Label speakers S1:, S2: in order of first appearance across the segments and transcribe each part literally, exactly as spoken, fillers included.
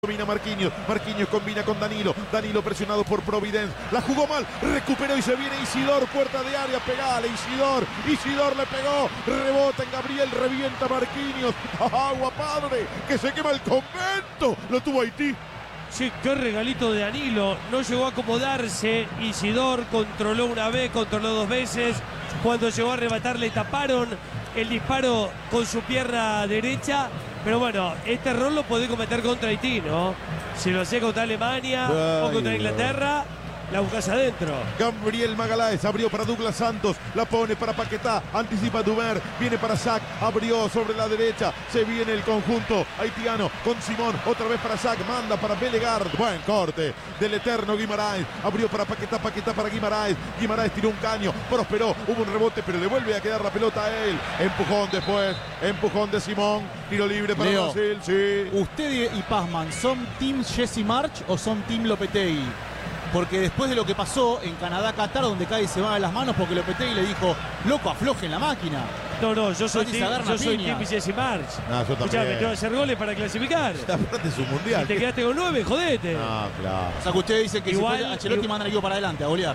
S1: Domina Marquinhos, Marquinhos combina con Danilo, Danilo presionado por Providence, la jugó mal, recuperó y se viene Isidor, puerta de área, pegale Isidor, Isidor le pegó, rebota en Gabriel, revienta Marquinhos, agua padre, que se quema el convento, lo tuvo Haití.
S2: Sí, qué regalito de Danilo, no llegó a acomodarse, Isidor controló una vez, controló dos veces, cuando llegó a arrebatar le taparon el disparo con su pierna derecha. Pero bueno, este error lo puede cometer contra Haití, ¿no? Si lo hacía contra Alemania Ay, o contra Inglaterra, la buscas adentro.
S1: Gabriel Magaláes abrió para Douglas Santos, la pone para Paquetá, anticipa Dumer, viene para Sack, abrió sobre la derecha, se viene el conjunto haitiano con Simón, otra vez para Sack, manda para Bellegard, buen corte del eterno Guimaraes, abrió para Paquetá, Paquetá para Guimaraes, Guimaraes tiró un caño, prosperó, hubo un rebote, pero le vuelve a quedar la pelota a él, empujón después, empujón de Simón, tiro libre para
S3: Leo,
S1: Brasil, sí.
S3: ¿Usted y Pazman son team Jesse March o son team Lopetegui? Porque después de lo que pasó en Canadá-Qatar, donde cae y se va de las manos, porque Lopetegui le dijo, loco, aflojen la máquina.
S2: No, no, yo soy
S3: Casi
S2: team,
S3: se agarran
S2: yo
S3: a
S2: soy
S3: piña.
S2: team Jesse March.
S1: No, yo
S2: Escuchame,
S1: también.
S2: te va a hacer goles para clasificar.
S1: Aparte es un mundial.
S2: Si te quedaste con nueve, jodete.
S1: Ah, claro.
S3: O sea que usted dice que
S2: Igual-
S3: si fue Ancelotti
S2: igual-
S3: manda al equipo para adelante a golear.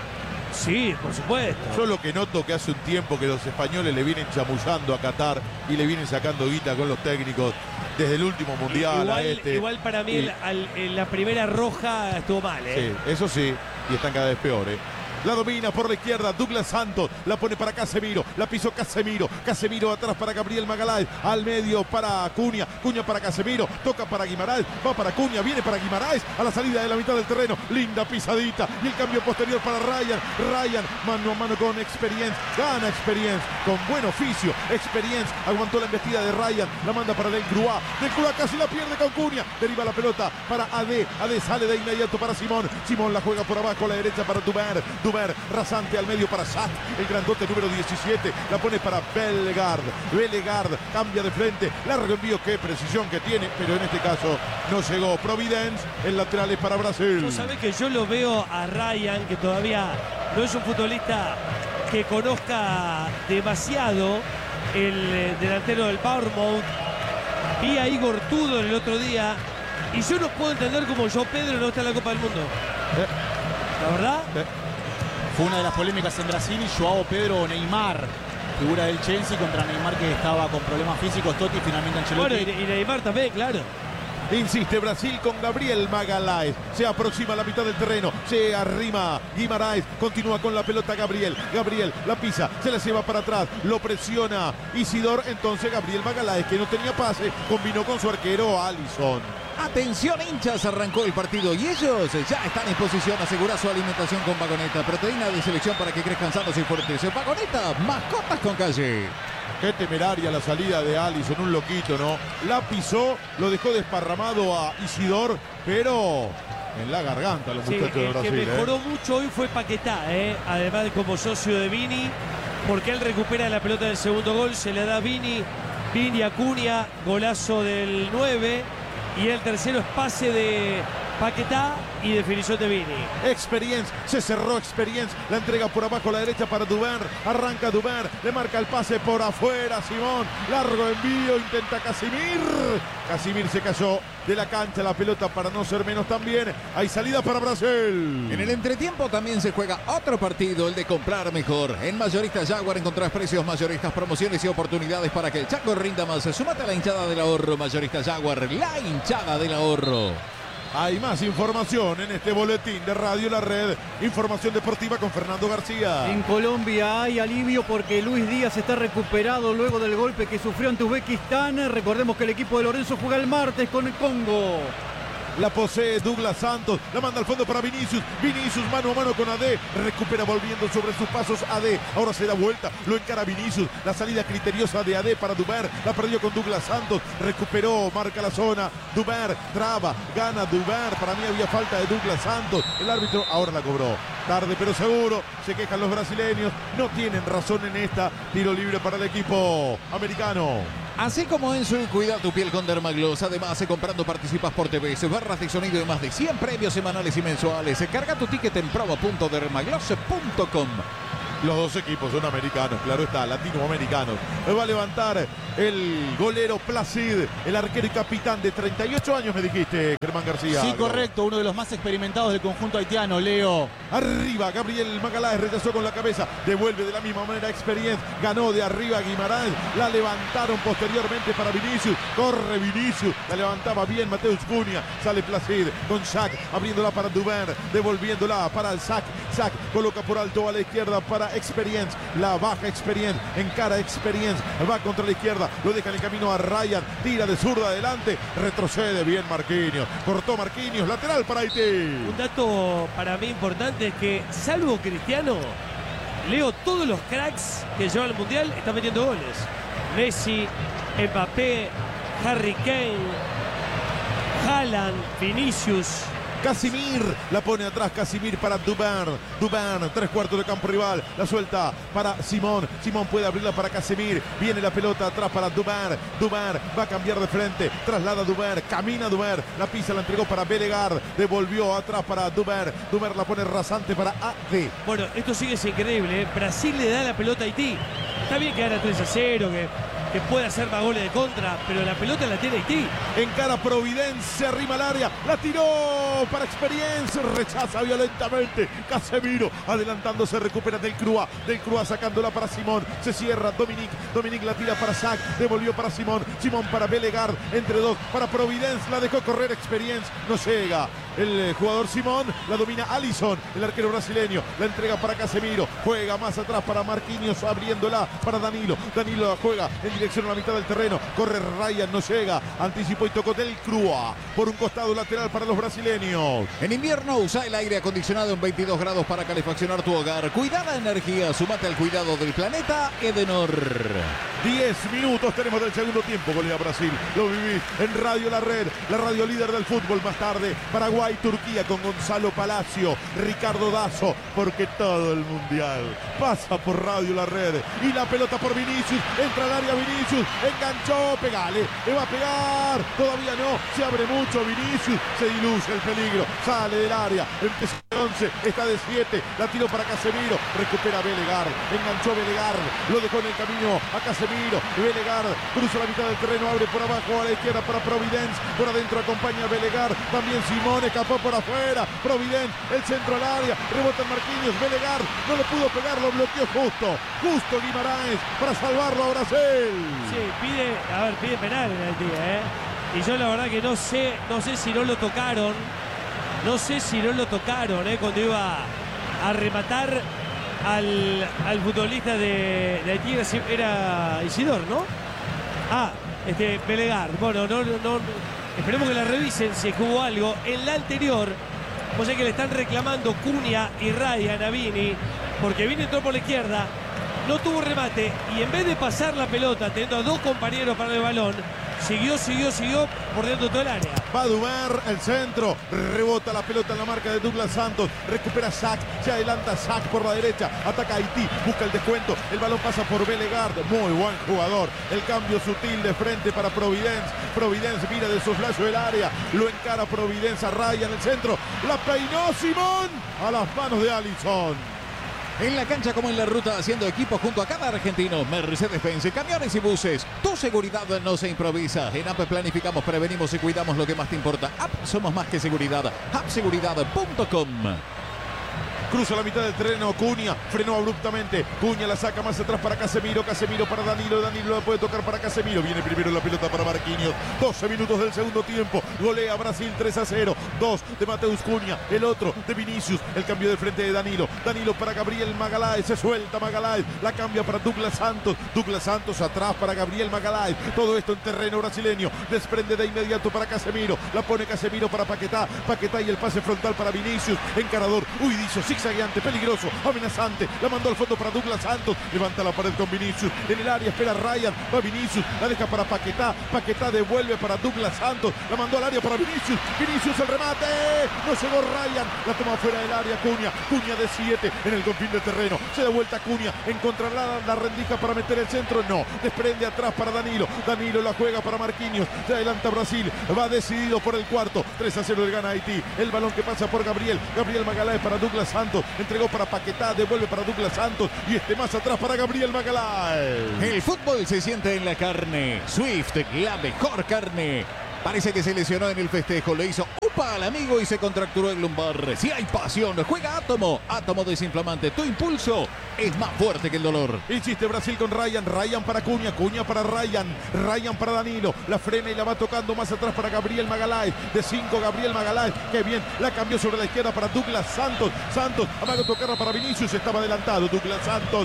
S2: Sí, por supuesto.
S1: Yo lo que noto que hace un tiempo que los españoles le vienen chamullando a Qatar y le vienen sacando guita con los técnicos desde el último mundial
S2: igual,
S1: a este.
S2: igual para mí
S1: Y-
S2: el- al- en la primera roja estuvo mal, ¿eh?
S1: Sí, eso sí, y están cada vez peores. La domina por la izquierda Douglas Santos, la pone para Casemiro, la pisó Casemiro, Casemiro atrás para Gabriel Magaláes, al medio para Cunha, Cunha para Casemiro, toca para Guimaraes, va para Cunha, viene para Guimaraes, a la salida de la mitad del terreno, linda pisadita, y el cambio posterior para Ryan, Ryan mano a mano con Experience, gana Experience, con buen oficio, Experience, aguantó la embestida de Ryan, la manda para Del Crua, Del Crua casi la pierde con Cunha, deriva la pelota para A D, A D sale de inmediato para Simón, Simón la juega por abajo a la derecha para Dumer, Dumer rasante al medio para Sack, el grandote número diecisiete, la pone para Bellegard, Bellegard cambia de frente, largo envío, qué precisión que tiene, pero en este caso no llegó. Providence, el lateral es para Brasil.
S2: Vos sabés que yo lo veo a Ryan, que todavía no es un futbolista que conozca demasiado el eh, delantero del Bournemouth. Vi a Igor Tudor el otro día y yo no puedo entender cómo João Pedro no está en la Copa del Mundo.
S3: Eh.
S2: ¿La verdad?
S3: Eh. Fue una de las polémicas en Brasil, Joao Pedro o Neymar, figura del Chelsea contra Neymar que estaba con problemas físicos, Totti finalmente Ancelotti.
S2: Bueno, y, y Neymar también, claro.
S1: Insiste Brasil con Gabriel Magaláes. Se aproxima a la mitad del terreno. Se arrima Guimaraes. Continúa con la pelota Gabriel. Gabriel la pisa. Se la lleva para atrás. Lo presiona Isidor. Entonces Gabriel Magaláes, que no tenía pase, combinó con su arquero Alisson.
S4: Atención hinchas, arrancó el partido y ellos ya están en posición. Asegura su alimentación con Vagoneta, proteína de selección para que crezcan sanos y fuertes. Vagoneta, mascotas con calle.
S1: Qué temeraria la salida de Alisson, un loquito, ¿no? La pisó, lo dejó desparramado a Isidor, pero en la garganta los
S2: Sí,
S1: muchachos de
S2: el
S1: Brasil.
S2: que mejoró
S1: ¿eh?
S2: mucho hoy fue Paquetá, ¿eh? Además de como socio de Vini, porque él recupera la pelota del segundo gol, se le da a Vini, Vini a Cunha, golazo del nueve, y el tercero es pase de Paquetá y definición de Vini.
S1: Experience, se cerró Experience, la entrega por abajo a la derecha para Duber, arranca Duber, le marca el pase por afuera Simón, largo envío, intenta Casimir, Casimir se cayó de la cancha, la pelota para no ser menos también, hay salida para Brasil.
S4: En el entretiempo también se juega otro partido, el de comprar mejor. En Mayoristas Jaguar encontrás precios mayoristas, promociones y oportunidades para que el Chaco rinda más. Sumate a la hinchada del ahorro, Mayoristas Jaguar, la hinchada del ahorro.
S1: Hay más información en este boletín de Radio La Red, información deportiva con Fernando García.
S5: En Colombia hay alivio porque Luis Díaz está recuperado luego del golpe que sufrió ante Uzbekistán. Recordemos que el equipo de Lorenzo juega el martes con el Congo.
S1: La posee Douglas Santos, la manda al fondo para Vinicius, Vinicius mano a mano con A D, recupera volviendo sobre sus pasos A D, ahora se da vuelta, lo encara Vinicius, la salida criteriosa de A D para Duber, la perdió con Douglas Santos, recuperó, marca la zona, Duber, traba, gana Duber, para mí había falta de Douglas Santos, el árbitro ahora la cobró, tarde pero seguro, se quejan los brasileños, no tienen razón en esta, tiro libre para el equipo americano.
S4: Así como en su cuida tu piel con Dermagloss. Además, comprando participas por T V, barras de sonido y más de cien premios semanales y mensuales. Carga tu ticket en promo punto dermagloss punto com.
S1: Los dos equipos son americanos, claro está, latinoamericanos. Va a levantar el golero Placid, el arquero y capitán de treinta y ocho años, me dijiste, Germán García.
S3: Sí, correcto, uno de los más experimentados del conjunto haitiano, Leo.
S1: Arriba, Gabriel Magaláes rechazó con la cabeza, devuelve de la misma manera Experience, ganó de arriba Guimarães, la levantaron posteriormente para Vinicius, corre Vinicius, la levantaba bien Mateus Cunha, sale Placid con Sack, abriéndola para Dubén, devolviéndola para el Sack, Sack coloca por alto a la izquierda para Experience, la baja Experience, encara Experience, va contra la izquierda, lo deja en el camino a Ryan, tira de zurda adelante, retrocede bien Marquinhos, cortó Marquinhos, lateral para Haití.
S2: Un dato para mí importante es que, salvo Cristiano, Leo, todos los cracks que llevan al Mundial están metiendo goles. Messi, Mbappé, Harry Kane, Haaland, Vinicius.
S1: Casimir la pone atrás, Casimir para Dubán, Dubán, tres cuartos de campo rival, la suelta para Simón, Simón puede abrirla para Casimir, viene la pelota atrás para Dubán, Dubán va a cambiar de frente, traslada Dubán, camina Dubán, la pisa, la entregó para Belegar, devolvió atrás para Dubán, Dubán la pone rasante para A D.
S2: Bueno, esto sigue es increíble, ¿eh? Brasil le da la pelota a Haití, está bien que gana tres a cero, que... que puede hacer más goles de contra, pero la pelota la tiene Haití.
S1: Encara Providencia, arrima al área, la tiró para Experience, rechaza violentamente Casemiro, adelantándose, recupera Del Crua, Del Crua sacándola para Simón, se cierra Dominic, Dominic la tira para Sack, devolvió para Simón, Simón para Belegar, entre dos, para Providencia, la dejó correr Experience, no llega. El jugador Simón, la domina Alisson, el arquero brasileño, la entrega para Casemiro, juega más atrás para Marquinhos, abriéndola para Danilo, Danilo la juega en dirección a la mitad del terreno, corre Ryan, no llega, anticipó y tocó Del Crua, por un costado lateral para los brasileños.
S4: En invierno usa el aire acondicionado en veintidós grados para calefaccionar tu hogar. Cuida la energía, sumate al cuidado del planeta Edenor.
S1: diez minutos tenemos del segundo tiempo, golea Brasil, lo vivís en Radio La Red, la radio líder del fútbol. Más tarde, Paraguay, Turquía con Gonzalo Palacio, Ricardo Dazo, porque todo el mundial pasa por Radio La Red. Y la pelota por Vinicius, entra al área Vinicius, enganchó, pegale, le va a pegar, todavía no, se abre mucho Vinicius, se diluye el peligro, sale del área, empezó once, está de siete, la tiró para Casemiro, recupera Belegar, enganchó Belegar, lo dejó en el camino a Casemiro, Belegar cruza la mitad del terreno, abre por abajo a la izquierda para Providence, por adentro acompaña a Belegar, también Simón escapó por afuera, Providence, el centro al área, rebota en Marquinhos, Belegar no lo pudo pegar, lo bloqueó justo, justo Guimarães para salvarlo a Brasil.
S2: Sí, pide, a ver, pide penal en el día, ¿eh? Y yo la verdad que no sé, no sé si no lo tocaron, no sé si no lo tocaron, ¿eh? Cuando iba a rematar al, al futbolista de, de Haití, era Isidor, ¿no? Ah, este, Belegar. Bueno, no, no, no, esperemos que la revisen si hubo algo. En la anterior, o sea que le están reclamando Cunha y Ryan a Vini, porque Vini entró por la izquierda, no tuvo remate y en vez de pasar la pelota teniendo a dos compañeros para el balón, siguió, siguió, siguió por dentro de todo el área.
S1: Va a Dumar, el centro, rebota la pelota en la marca de Douglas Santos, recupera Sack, se adelanta Sack por la derecha, ataca Haití, busca el descuento, el balón pasa por Belegar, muy buen jugador, el cambio sutil de frente para Providence, Providence mira de soslayo el área, lo encara Providence a Ryan, el centro, la peinó Simón, a las manos de Alisson.
S4: En la cancha como en la ruta, haciendo equipo junto a cada argentino. Mercedes-Benz, camiones y buses. Tu seguridad no se improvisa. En A P planificamos, prevenimos y cuidamos lo que más te importa. A P somos más que seguridad. app seguridad punto com.
S1: Cruza la mitad del terreno, Cunha frenó abruptamente, Cunha la saca más atrás para Casemiro, Casemiro para Danilo, Danilo la puede tocar para Casemiro, viene primero la pelota para Marquinhos, doce minutos del segundo tiempo, golea Brasil tres a cero, dos de Mateus Cunha, el otro de Vinicius, el cambio de frente de Danilo, Danilo para Gabriel Magaláes, se suelta Magaláes, la cambia para Douglas Santos, Douglas Santos atrás para Gabriel Magaláes, todo esto en terreno brasileño, desprende de inmediato para Casemiro, la pone Casemiro para Paquetá, Paquetá y el pase frontal para Vinicius, encarador, Huidizo, zigzagueante, peligroso, amenazante, la mandó al fondo para Douglas Santos, levanta la pared con Vinicius, en el área espera Ryan, va Vinicius, la deja para Paquetá, Paquetá devuelve para Douglas Santos, la mandó al área para Vinicius, Vinicius el remate, no llegó Ryan, la toma fuera del área Cunha, Cunha de siete en el confín del terreno, se da vuelta Cunha, encontrará la rendija para meter el centro, no, desprende atrás para Danilo, Danilo la juega para Marquinhos, se adelanta Brasil, va decidido por el cuarto, tres a cero le gana Haití, el balón que pasa por Gabriel, Gabriel Magaláes para Douglas Santos, Santos, entregó para Paquetá, devuelve para Douglas Santos y este más atrás para Gabriel Magalhães.
S4: El fútbol se siente en la carne. Swift, la mejor carne. Parece que se lesionó en el festejo, le hizo upa al amigo y se contracturó el lumbar. Si hay pasión, juega Átomo. Átomo desinflamante, tu impulso es más fuerte que el dolor.
S1: Insiste Brasil con Ryan, Ryan para Cunha, Cunha para Ryan, Ryan para Danilo, la frena y la va tocando más atrás para Gabriel Magalhães, de cinco Gabriel Magalhães, que bien, la cambió sobre la izquierda para Douglas Santos, Santos, amaga tocarla para Vinicius, estaba adelantado Douglas Santos.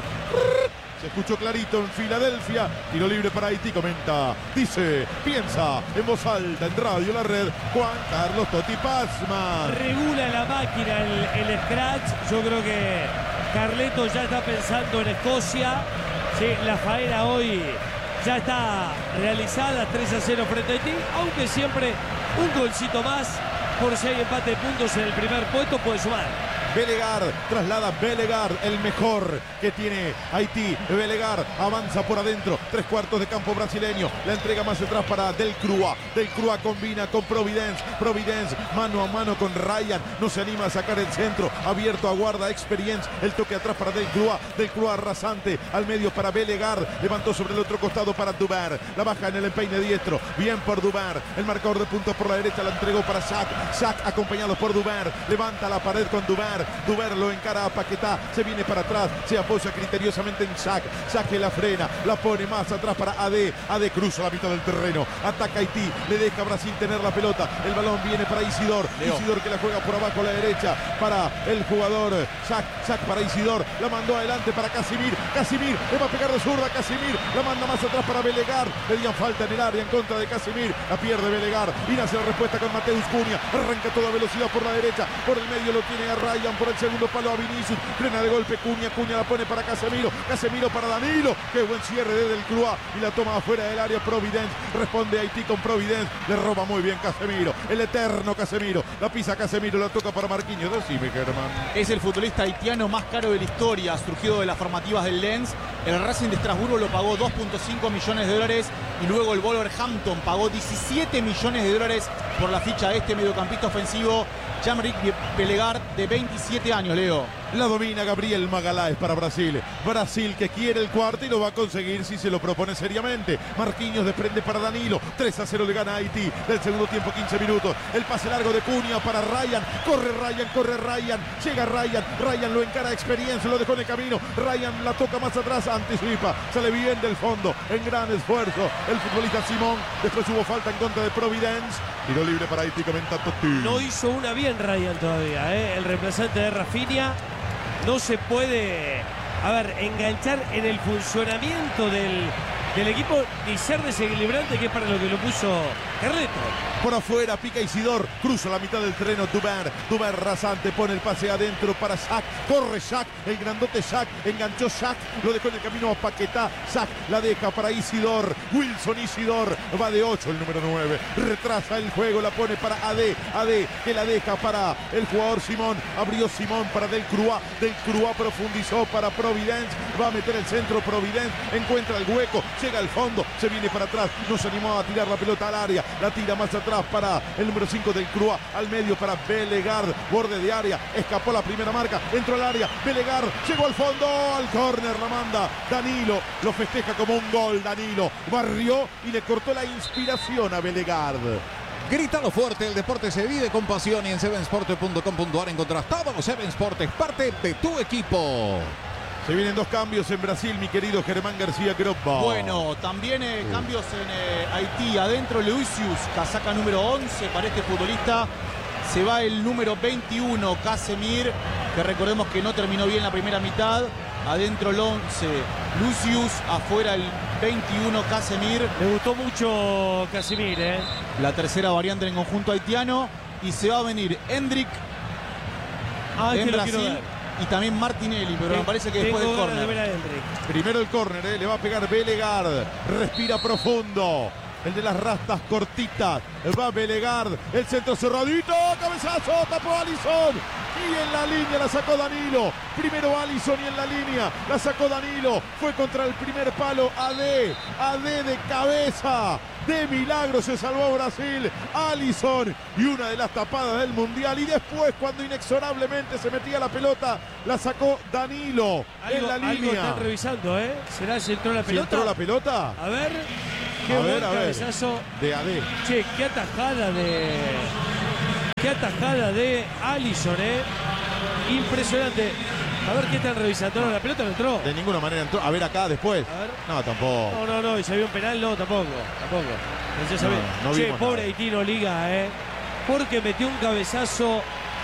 S1: Se escuchó clarito en Filadelfia. Tiro libre para Haití, comenta, dice, piensa en voz alta en Radio La Red, Juan Carlos Totti Pazman.
S2: Regula la máquina el, el scratch. Yo creo que Carleto ya está pensando en Escocia. Sí, la faena hoy ya está realizada, tres a cero frente a Haití, aunque siempre un golcito más por si hay empate de puntos en el primer puesto puede sumar.
S1: Belegar, traslada Belegar, el mejor que tiene Haití. Belegar avanza por adentro, tres cuartos de campo brasileño. La entrega más atrás para Delcruz. Delcruz combina con Providence. Providence mano a mano con Ryan. No se anima a sacar el centro. Abierto, aguarda Experience. El toque atrás para Delcruz. Delcruz arrasante. Al medio para Belegar. Levantó sobre el otro costado para Dubar. La baja en el empeine diestro. Bien por Dubar. El marcador de puntos por la derecha la entregó para Sack. Sack acompañado por Dubar. Levanta la pared con Dubar. Duber lo encara a Paquetá, se viene para atrás, se apoya criteriosamente en Sack, Sack que la frena, la pone más atrás para A D, A D cruza la mitad del terreno, ataca Haití, le deja a Brasil tener la pelota, el balón viene para Isidor, Leo. Isidor que la juega por abajo a la derecha para el jugador Sack, Sack para Isidor, la mandó adelante para Casimir, Casimir, le va a pegar de zurda, Casimir, la manda más atrás para Belegar, pedían falta en el área en contra de Casimir, la pierde Belegar, y nace la respuesta con Mateus Cunha, arranca toda velocidad por la derecha, por el medio lo tiene a Ryan, por el segundo palo a Vinicius, frena de golpe Cunha, Cunha la pone para Casemiro, Casemiro para Danilo, qué buen cierre de Delcruz y la toma afuera del área Providence, responde Haití con Providence, le roba muy bien Casemiro, el eterno Casemiro, la pisa Casemiro, la toca para Marquinhos, decime Germán.
S3: Es el futbolista haitiano más caro de la historia, surgido de las formativas del Lens, el Racing de Estrasburgo lo pagó dos punto cinco millones de dólares y luego el Wolverhampton pagó diecisiete millones de dólares por la ficha de este mediocampista ofensivo, Jean-Marie Belegar, de veintisiete años, Leo.
S1: La domina Gabriel Magalhães para Brasil. Brasil que quiere el cuarto y lo va a conseguir si se lo propone seriamente. Marquinhos desprende para Danilo. tres a cero le gana a Haití. Del segundo tiempo, quince minutos. El pase largo de Cunha para Ryan. Corre Ryan, corre Ryan. Llega Ryan. Ryan lo encara a Experience. Lo dejó en el camino. Ryan la toca más atrás. Anticipa. Sale bien del fondo. En gran esfuerzo. El futbolista Simón. Después hubo falta en contra de Providence. Tiro libre para Haití, comenta Totti.
S2: No hizo una bien Ryan todavía, ¿eh? El reemplazante de Rafinha. No se puede, a ver, enganchar en el funcionamiento del, del equipo y ser desequilibrante, que es para lo que lo puso Carleto.
S1: Por afuera pica Isidor, cruza la mitad del terreno Dubar, Dubar rasante, pone el pase adentro para Sack, corre Sack, el grandote Sack, enganchó Sack, lo dejó en el camino a Paquetá, Sack la deja para Isidor, Wilson Isidor, va de ocho el número nueve, retrasa el juego, la pone para A D, A D que la deja para el jugador Simón, abrió Simón para Delcruz, Delcruz profundizó para Providence, va a meter el centro Providence, encuentra el hueco, llega al fondo, se viene para atrás, no se animó a tirar la pelota al área, la tira más atrás para el número cinco del Cruz, al medio para Belegar, borde de área, escapó la primera marca, entró al área, Belegar, llegó al fondo, al córner, la manda Danilo, lo festeja como un gol Danilo, barrió y le cortó la inspiración a Belegar.
S4: Grítalo fuerte, el deporte se vive con pasión y en seven sports punto com punto ar encontrás todos los Seven Sports, parte de tu equipo.
S1: Se vienen dos cambios en Brasil, mi querido Germán García Groppa.
S3: Bueno, también eh, cambios en eh, Haití. Adentro Luisius, casaca número once para este futbolista. Se va el número veintiuno, Casemir, que recordemos que no terminó bien la primera mitad. Adentro el once, Luisius. Afuera el veintiuno, Casemir.
S2: Me gustó mucho Casemir, ¿eh?
S3: La tercera variante en el conjunto haitiano. Y se va a venir Hendrik
S2: ah,
S3: en
S2: que
S3: Brasil. Y también Martinelli, pero me parece que después del córner.
S1: De Primero el córner, eh, le va a pegar Belegar. Respira profundo. el de las rastas cortitas. Va Velegard, el centro cerradito, cabezazo, tapó Alisson. Y en la línea la sacó Danilo. Primero Alisson y en la línea la sacó Danilo. Fue contra el primer palo Ade. Ade de cabeza. De milagro se salvó Brasil. Alisson y una de las tapadas del Mundial. Y después, cuando inexorablemente se metía la pelota, la sacó Danilo
S2: algo,
S1: en la
S2: algo
S1: línea.
S2: están revisando, ¿eh? ¿Será si entró la
S1: ¿Si
S2: pelota?
S1: entró la pelota?
S2: A ver. Qué
S1: A
S2: buen
S1: ver, a ver.
S2: cabezazo.
S1: De Ade.
S2: Che, qué atajada de... Qué atajada de Alisson, ¿eh? Impresionante. A ver qué están revisando. No, la pelota no entró.
S1: De ninguna manera entró. A ver acá después.
S2: A ver.
S1: No, tampoco.
S2: No, no, no. ¿Y se vio un penal? No, tampoco. Tampoco. No, se
S1: No, no
S2: che,
S1: vimos
S2: pobre
S1: nada.
S2: Haití no liga, ¿eh? Porque metió un cabezazo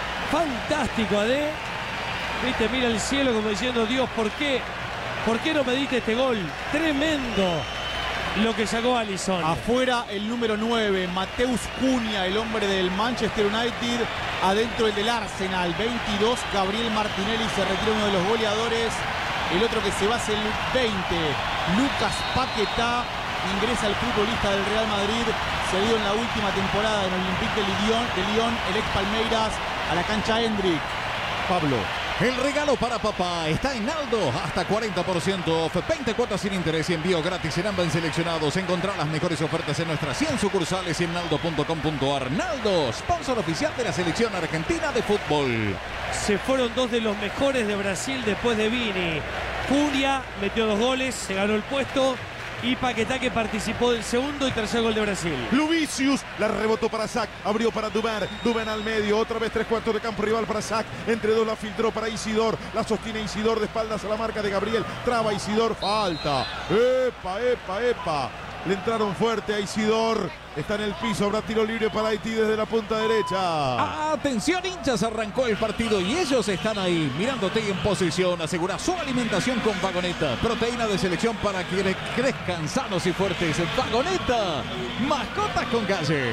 S2: fantástico a D. Viste, mira el cielo como diciendo, Dios, ¿por qué? ¿Por qué no me diste este gol? Tremendo lo que sacó Alisson.
S3: Afuera el número nueve, Mateus Cunha, el hombre del Manchester United. Adentro el del Arsenal, veintidós, Gabriel Martinelli se retira, uno de los goleadores. El otro que se va es el veinte, Lucas Paquetá. Ingresa el futbolista del Real Madrid, cedido en la última temporada en el Olympique de Lyon, de Lyon, el ex Palmeiras, a la cancha Hendrik.
S1: Pablo.
S4: El regalo para papá está en Naldo, hasta cuarenta por ciento off, veinte cuotas sin interés y envío gratis en ambos seleccionados. Encontrar las mejores ofertas en nuestras cien sucursales y en naldo punto com punto ar. Naldo, sponsor oficial de la selección argentina de fútbol.
S2: Se fueron dos de los mejores de Brasil después de Vini. Cunha metió dos goles, se ganó el puesto. Y Paquetá, que participó del segundo y tercer gol de Brasil.
S1: Luvicius la rebotó para Sack, abrió para Dubán, Dubán al medio, otra vez tres cuartos de campo rival para Sack, entre dos la filtró para Isidor, la sostiene Isidor de espaldas a la marca de Gabriel, traba Isidor, falta, epa, epa, epa, le entraron fuerte a Isidor, está en el piso, habrá tiro libre para Haití desde la punta derecha.
S4: Atención hinchas, arrancó el partido y ellos están ahí mirándote en posición. Asegura su alimentación con Vagoneta, proteína de selección para que crezcan sanos y fuertes. Vagoneta, mascotas con calle.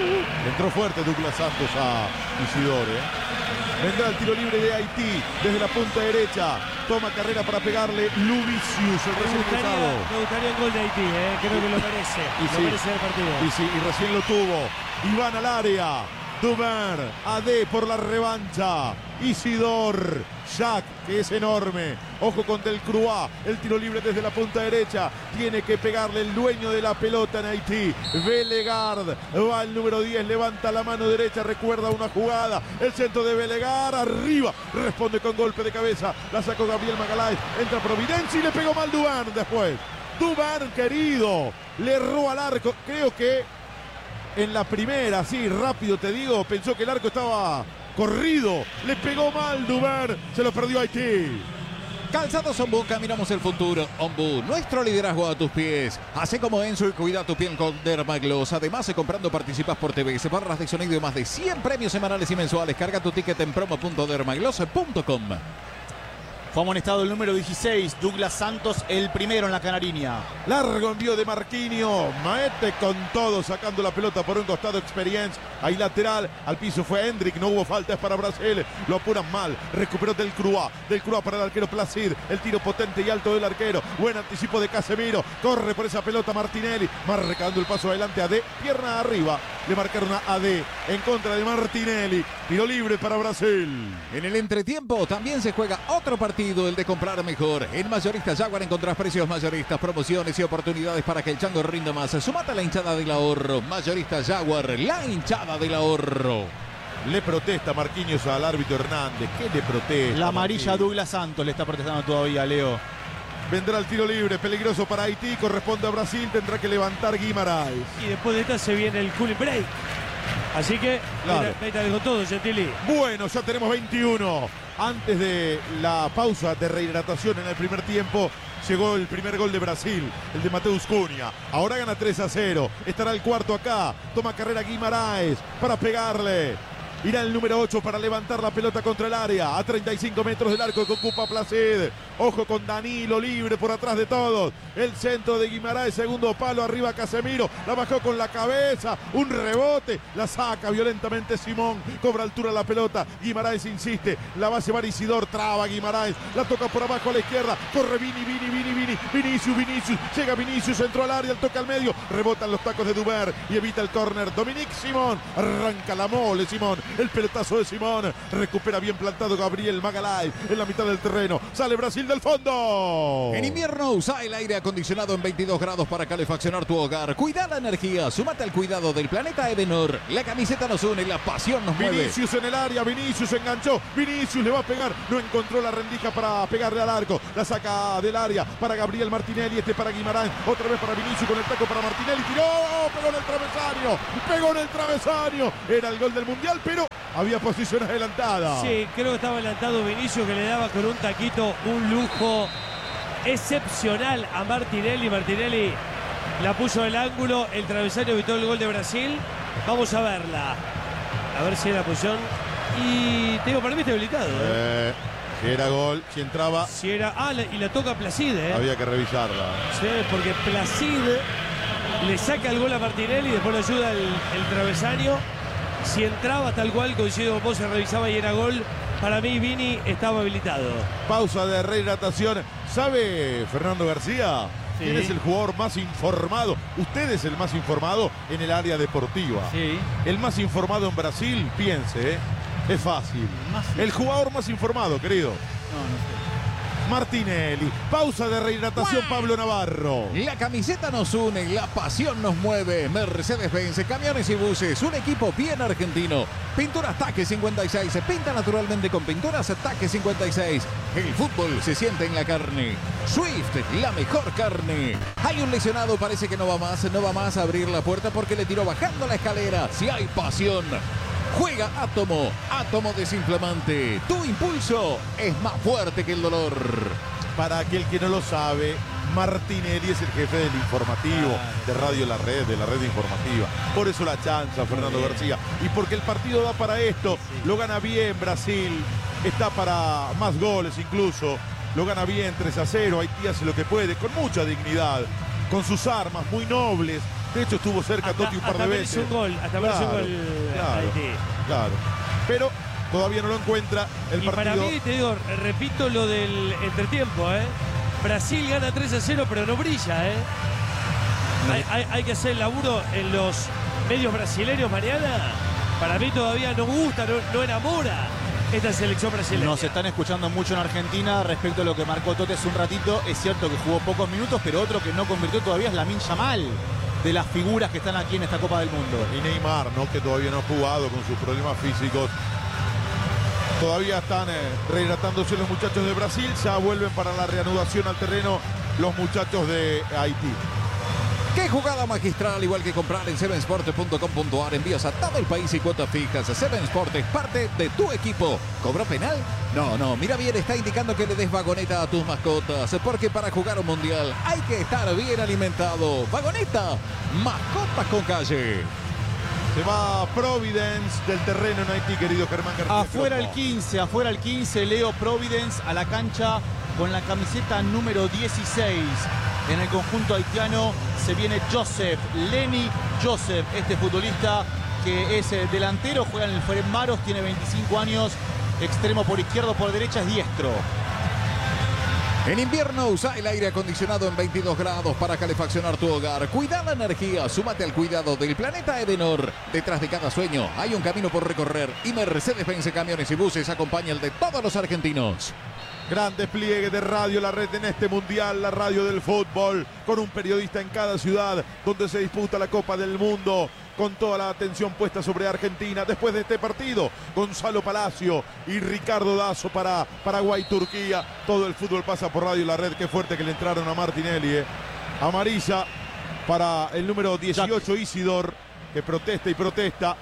S1: Le entró fuerte Douglas Santos a Isidor, ¿eh? Vendrá el tiro libre de Haití desde la punta derecha. Toma carrera para pegarle Luvicius, el
S2: Me
S1: recién
S2: gustaría,
S1: ingresado.
S2: me gustaría un gol de Haití, ¿eh? Creo que lo merece.
S1: Y
S2: lo
S1: sí.
S2: merece el partido.
S1: Y sí, y recién lo tuvo. Y van al área. Duber, Ade por la revancha. Isidor, Jack, que es enorme. Ojo con Delcroix, el tiro libre desde la punta derecha. Tiene que pegarle el dueño de la pelota en Haití. Velegard, va el número diez, levanta la mano derecha, recuerda una jugada. El centro de Velegard, arriba, responde con golpe de cabeza. La sacó Gabriel Magalhães, entra Providencia y le pegó mal Dubán después. Dubán, querido, le erró al arco. Creo que en la primera, sí, rápido te digo, pensó que el arco estaba corrido. Le pegó mal Dubán, se lo perdió Haití.
S4: Calzados Ombú, caminamos el futuro. Ombú, nuestro liderazgo a tus pies. Hace como Enzo y cuida tu piel con Dermagloss. Además, comprando participas por T V S, barras de sonido y más de cien premios semanales y mensuales. Carga tu ticket en promo punto dermagloss punto com.
S3: Fue amonestado el número dieciséis, Douglas Santos, el primero en la Canariña.
S1: Largo envío de Marquinhos. Maete con todo, sacando la pelota por un costado. Experience. Ahí lateral. Al piso fue Hendrik. No hubo falta, es para Brasil. Lo apuran mal. Recuperó Delcroix. Delcroix para el arquero Placid. El tiro potente y alto del arquero. Buen anticipo de Casemiro. Corre por esa pelota Martinelli. Marcando el paso adelante a D. Pierna arriba. Le marcaron a D en contra de Martinelli. Tiro libre para Brasil.
S4: En el entretiempo también se juega otro partido, el de comprar mejor. En Mayorista Jaguar encontrás precios mayoristas, promociones y oportunidades para que el chango rinda más. Sumate a la hinchada del ahorro. Mayorista Jaguar, la hinchada del ahorro.
S1: Le protesta Marquinhos al árbitro Hernández. ¿Qué le protesta?
S3: La amarilla a
S1: Marquinhos?
S3: Douglas Santos le está protestando todavía, Leo.
S1: Vendrá el tiro libre, peligroso para Haití, corresponde a Brasil, tendrá que levantar Guimaraes.
S2: Y después de esta se viene el cooling break. Así que,
S1: Claro.
S2: métale con todo, Gentili.
S1: Bueno, ya tenemos veintiuno. Antes de la pausa de rehidratación en el primer tiempo, llegó el primer gol de Brasil, el de Mateus Cunha. Ahora gana tres a cero. Estará el cuarto acá. Toma carrera Guimaraes para pegarle. Irá el número ocho para levantar la pelota contra el área. A treinta y cinco metros del arco que ocupa Placid. Ojo con Danilo libre por atrás de todos. El centro de Guimaraes, segundo palo, arriba Casemiro. La bajó con la cabeza. Un rebote. La saca violentamente Simón. Cobra altura la pelota. Guimaraes insiste. La va a llevar Isidor. Traba Guimaraes. La toca por abajo a la izquierda. Corre Vini, Vini, Vini, Vini. Vinicius, Vinicius. Llega Vinicius, entró al área. El toque al medio. Rebotan los tacos de Duber y evita el córner. Dominique Simón. Arranca la mole Simón. El pelotazo de Simón. Recupera bien plantado Gabriel Magalhães en la mitad del terreno. Sale Brasil del fondo.
S4: En invierno usa el aire acondicionado en veintidós grados para calefaccionar tu hogar. Cuida la energía. Súmate al cuidado del planeta Edenor. La camiseta nos une, la pasión nos mueve.
S1: Vinicius en el área. Vinicius enganchó. Vinicius le va a pegar. No encontró la rendija para pegarle al arco. La saca del área para Gabriel Martinelli. Este para Guimarães. Otra vez para Vinicius con el taco para Martinelli. Tiró. Pegó en el travesaño. Pegó en el travesaño. Era el gol del mundial, pero había posición adelantada.
S2: Sí, creo que estaba adelantado Vinicius, que le daba con un taquito un lujo excepcional a Martinelli. Martinelli la puso en el ángulo, el travesaño evitó el gol de Brasil. Vamos a verla. A ver si era posición. Y te digo, para mí está habilitado. ¿eh?
S1: Eh, si era gol, si entraba.
S2: Si era. Ah, y la toca Placid, ¿eh?
S1: Había que revisarla.
S2: Sí, porque Placid le saca el gol a Martinelli y después le ayuda el, el travesaño. Si entraba tal cual, coincido con vos, se revisaba y era gol. Para mí, Vini estaba habilitado.
S1: Pausa de rehidratación. ¿Sabe Fernando García?
S5: Sí.
S1: ¿Quién es el jugador más informado? Usted es el más informado en el área deportiva.
S5: Sí.
S1: El más informado en Brasil, piense, ¿eh? Es fácil.
S5: Más-
S1: El jugador más informado, querido.
S5: No, no sé.
S1: Martinelli. Pausa de rehidratación, Pablo Navarro.
S4: La camiseta nos une, la pasión nos mueve. Mercedes-Benz, camiones y buses, un equipo bien argentino. Pinturas Taque cincuenta y seis, se pinta naturalmente con pinturas Taque cincuenta y seis. El fútbol se siente en la carne. Swift, la mejor carne. Hay un lesionado, parece que no va más, no va más a abrir la puerta porque le tiró bajando la escalera. Si hay pasión, juega Átomo, Átomo desinflamante. Tu impulso es más fuerte que el dolor.
S1: Para aquel que no lo sabe, Martinelli es el jefe del informativo de Radio La Red, de la red informativa. Por eso la chanza, Fernando García. Y porque el partido da para esto, lo gana bien Brasil, está para más goles incluso, lo gana bien tres a cero, Haití hace lo que puede, con mucha dignidad, con sus armas muy nobles. De hecho estuvo cerca
S2: Hasta-
S1: Totti un par
S2: hasta
S1: de
S2: merece
S1: veces.
S2: un gol, hasta merece un
S1: Claro,
S2: gol
S1: claro,
S2: Haití.
S1: claro. Pero todavía no lo encuentra el
S2: Y
S1: partido.
S2: para mí, te digo, repito lo del entretiempo, ¿eh? Brasil gana tres a cero, pero no brilla, ¿eh? Hay, hay- hay que hacer el laburo en los medios brasileños mañana. Para mí todavía no gusta, no, no enamora esta selección brasileña.
S3: Nos están escuchando mucho en Argentina respecto a lo que marcó Totti hace un ratito. Es cierto que jugó pocos minutos, pero otro que no convirtió todavía es Lamine Yamal, de las figuras que están aquí en esta Copa del Mundo.
S1: Y Neymar, ¿no? Que todavía no ha jugado con sus problemas físicos. Todavía están eh, rehidratándose los muchachos de Brasil. Ya vuelven para la reanudación al terreno los muchachos de Haití.
S4: Qué jugada magistral, igual que comprar en seven sport punto com punto a r. Envíos a todo el país y cuotas fijas. seven Sport es parte de tu equipo. ¿Cobró penal? No, no, mira bien, está indicando que le des vagoneta a tus mascotas. Porque para jugar un mundial hay que estar bien alimentado. Vagoneta, mascotas con calle.
S1: Se va Providence del terreno en Haití, querido Germán García.
S3: Afuera el
S1: Clopo.
S3: quince, afuera el quince, Leo Providence a la cancha con la camiseta número dieciséis. En el conjunto haitiano se viene Joseph, Lenny Joseph, este futbolista que es eh, delantero, juega en el Ferenc Maros, tiene veinticinco años, extremo por izquierdo, por derecha, es diestro.
S4: En invierno usa el aire acondicionado en veintidós grados para calefaccionar tu hogar. Cuida la energía, súmate al cuidado del planeta Edenor. Detrás de cada sueño hay un camino por recorrer y Mercedes-Benz Camiones y Buses acompaña el de todos los argentinos.
S1: Gran despliegue de Radio La Red en este mundial, la radio del fútbol, con un periodista en cada ciudad donde se disputa la Copa del Mundo, con toda la atención puesta sobre Argentina. Después de este partido, Gonzalo Palacio y Ricardo Dazo para Paraguay-Turquía. Todo el fútbol pasa por Radio La Red. Qué fuerte que le entraron a Martinelli. eh. Amarilla para el número dieciocho, Isidor, que protesta y protesta.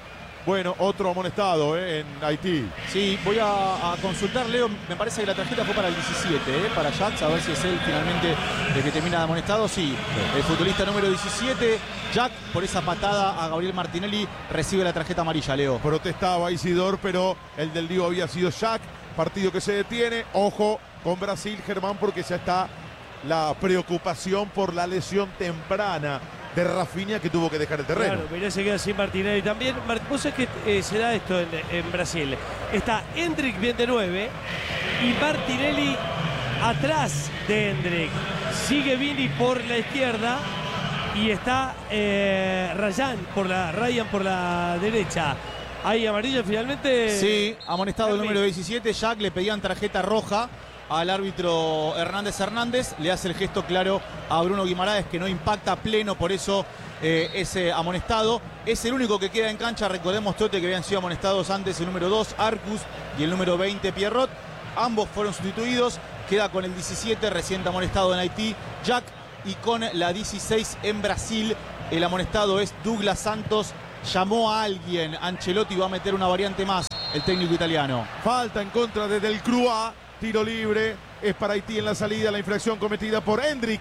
S1: Bueno, otro amonestado eh, en Haití.
S3: Sí, voy a, a consultar, Leo. Me parece que la tarjeta fue para el diecisiete, ¿eh? Para Jack, a ver si es él finalmente el que termina de amonestado. Sí, el futbolista número diecisiete, Jack, por esa patada a Gabriel Martinelli, recibe la tarjeta amarilla, Leo.
S1: Protestaba Isidor, pero el del Diego había sido Jack. Partido que se detiene. Ojo con Brasil, Germán, porque ya está la preocupación por la lesión temprana de Rafinha, que tuvo que dejar el terreno.
S2: Claro, mirá, se queda sin Martinelli también. Vos sabés que eh, se da esto en, en Brasil. Está Hendrick bien de nueve y Martinelli atrás de Hendrick. Sigue Vini por la izquierda y está eh, Ryan por la Ryan por la derecha. Ahí amarilla finalmente.
S3: Sí, amonestado el número diecisiete. Jack, le pedían tarjeta roja al árbitro Hernández Hernández, le hace el gesto claro a Bruno Guimaraes que no impacta pleno, por eso eh, ese amonestado. Es el único que queda en cancha. Recordemos, Tote, que habían sido amonestados antes el número dos, Arcus, y el número veinte, Pierrot. Ambos fueron sustituidos. Queda con el diecisiete, reciente amonestado en Haití, Jack, y con la dieciséis en Brasil. El amonestado es Douglas Santos. Llamó a alguien, Ancelotti va a meter una variante más, el técnico italiano.
S1: Falta en contra de Delcroix. Tiro libre, es para Haití en la salida, la infracción cometida por Hendrick.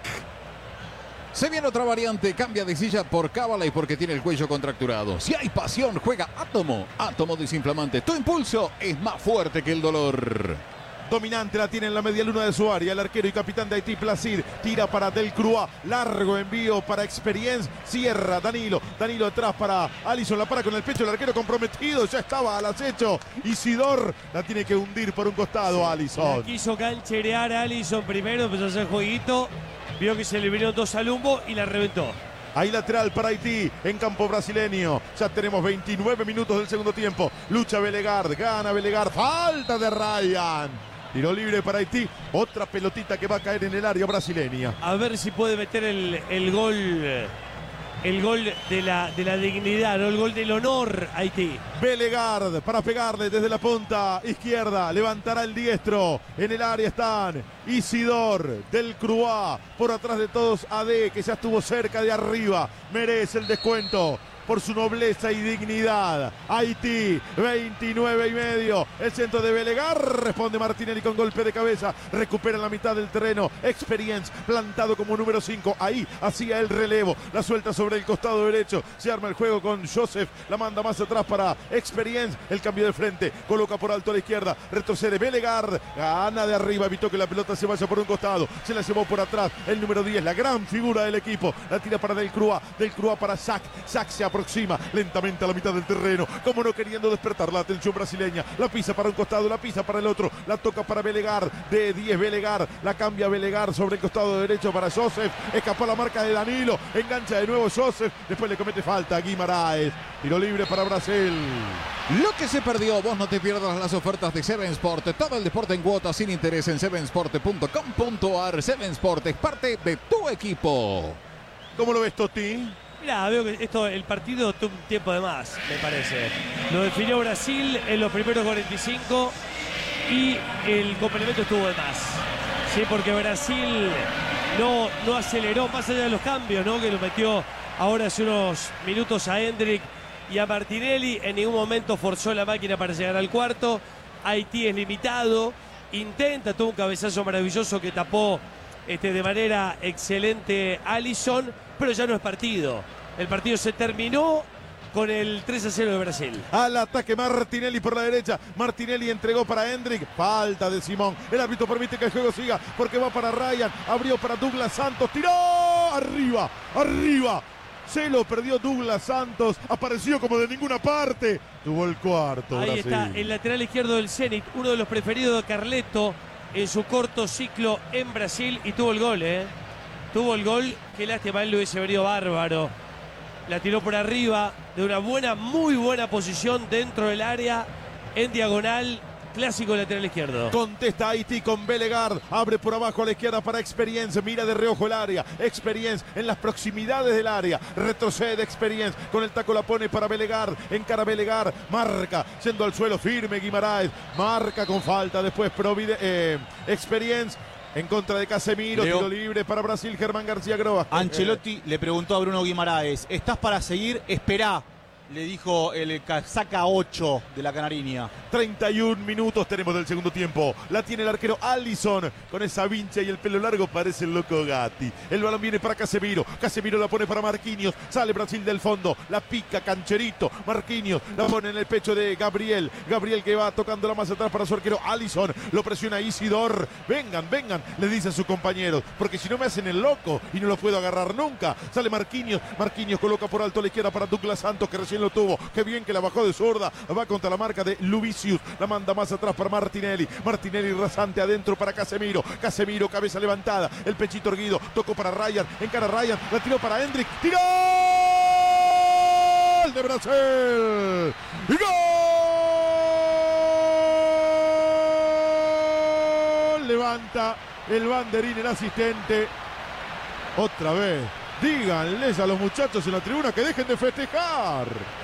S4: Se viene otra variante, cambia de silla por cábala y porque tiene el cuello contracturado. Si hay pasión, juega Átomo. Átomo desinflamante. Tu impulso es más fuerte que el dolor.
S1: Dominante la tiene en la media luna de su área. El arquero y capitán de Haití, Placid, tira para Delcroix. Largo envío para Experience. Cierra Danilo. Danilo atrás para Alisson. La para con el pecho. El arquero comprometido. Ya estaba al acecho. Isidor la tiene que hundir por un costado, sí. Alisson.
S2: La quiso cancherear a Alisson primero. Empezó a hacer jueguito. Vio que se le vinieron dos al humbo y la reventó.
S1: Ahí lateral para Haití en campo brasileño. Ya tenemos veintinueve minutos del segundo tiempo. Lucha Belegard. Gana Belegard. Falta de Ryan. Tiro libre para Haití. Otra pelotita que va a caer en el área brasileña.
S2: A ver si puede meter el, el gol. El gol de la, de la dignidad, ¿no? El gol del honor, Haití.
S1: Belegard para pegarle desde la punta izquierda. Levantará el diestro. En el área están Isidor, Delcroix. Por atrás de todos, A D, que ya estuvo cerca de arriba. Merece el descuento por su nobleza y dignidad. Haití, veintinueve y medio. El centro de Belegard. Responde Martinelli con golpe de cabeza. Recupera la mitad del terreno. Experience, plantado como número cinco. Ahí hacía el relevo. La suelta sobre el costado derecho. Se arma el juego con Joseph. La manda más atrás para Experience. El cambio de frente. Coloca por alto a la izquierda. Retrocede Belegard. Gana de arriba. Evitó que la pelota se vaya por un costado. Se la llevó por atrás. El número diez, la gran figura del equipo. La tira para Delcroix. Delcroix para Sack. Sack se aproxima lentamente a la mitad del terreno, como no queriendo despertar la atención brasileña. La pisa para un costado, la pisa para el otro, la toca para Belegard, de diez Belegard, la cambia Belegard sobre el costado derecho para Joseph. Escapó la marca de Danilo, engancha de nuevo Joseph, después le comete falta a Guimaraes. Tiro libre para Brasil.
S4: Lo que se perdió, vos no te pierdas las ofertas de Seven Sport. Todo el deporte en cuotas sin interés en seven sport punto com punto a r. Seven Sport es parte de tu equipo.
S1: ¿Cómo lo ves, Totti?
S2: Mirá, veo que esto, el partido tuvo un tiempo de más, me parece. Lo definió Brasil en los primeros cuarenta y cinco y el complemento estuvo de más. Sí, porque Brasil no, no aceleró más allá de los cambios, ¿no? Que lo metió ahora hace unos minutos a Hendrick y a Martinelli. En ningún momento forzó la máquina para llegar al cuarto. Haití es limitado. Intenta, tuvo un cabezazo maravilloso que tapó este, de manera excelente Alisson, pero ya no es partido. El partido se terminó con el tres a cero de Brasil.
S1: Al ataque Martinelli por la derecha. Martinelli entregó para Hendrick. Falta de Simón. El árbitro permite que el juego siga porque va para Ryan. Abrió para Douglas Santos. Tiró arriba, arriba. Se lo perdió Douglas Santos. Apareció como de ninguna parte. Tuvo el cuarto.
S2: Ahí
S1: Brasil.
S2: está el lateral izquierdo del Zenit, uno de los preferidos de Carleto en su corto ciclo en Brasil, y tuvo el gol, ¿eh? Tuvo el gol. Qué lástima, él lo hubiese venido bárbaro. La tiró por arriba de una buena, muy buena posición dentro del área, en diagonal. Clásico lateral izquierdo.
S1: Contesta Haití con Belegard. Abre por abajo a la izquierda para Experience. Mira de reojo el área. Experience en las proximidades del área. Retrocede Experience. Con el taco la pone para Belegard. Encara Belegard. Marca. Yendo al suelo firme Guimaraes. Marca con falta. Después Provide, eh, Experience. En contra de Casemiro, Leo. Tiro libre para Brasil, Germán García Groa.
S3: Ancelotti le preguntó a Bruno Guimaraes: ¿estás para seguir? Esperá. le dijo el casaca ocho de la Canariña.
S1: treinta y un minutos tenemos del segundo tiempo. La tiene el arquero Alisson. Con esa vincha y el pelo largo parece el loco Gatti. El balón viene para Casemiro. Casemiro la pone para Marquinhos. Sale Brasil del fondo. La pica Cancherito. Marquinhos la pone en el pecho de Gabriel. Gabriel que va tocando la más atrás para su arquero Alisson. Lo presiona Isidor. Vengan, vengan, le dice a sus compañeros. Porque si no me hacen el loco y no lo puedo agarrar nunca. Sale Marquinhos. Marquinhos coloca por alto a la izquierda para Douglas Santos, que recién lo tuvo. Qué bien que la bajó de zurda. Va contra la marca de Luvicius. La manda más atrás para Martinelli. Martinelli rasante adentro para Casemiro. Casemiro, cabeza levantada. El pechito erguido. Tocó para Ryan. Encara Ryan. La tiró para Hendrik. ¡Tiró! ¡Gol de Brasil! ¡Gol! Levanta el banderín el asistente. Otra vez. Díganles a los muchachos en la tribuna que dejen de festejar.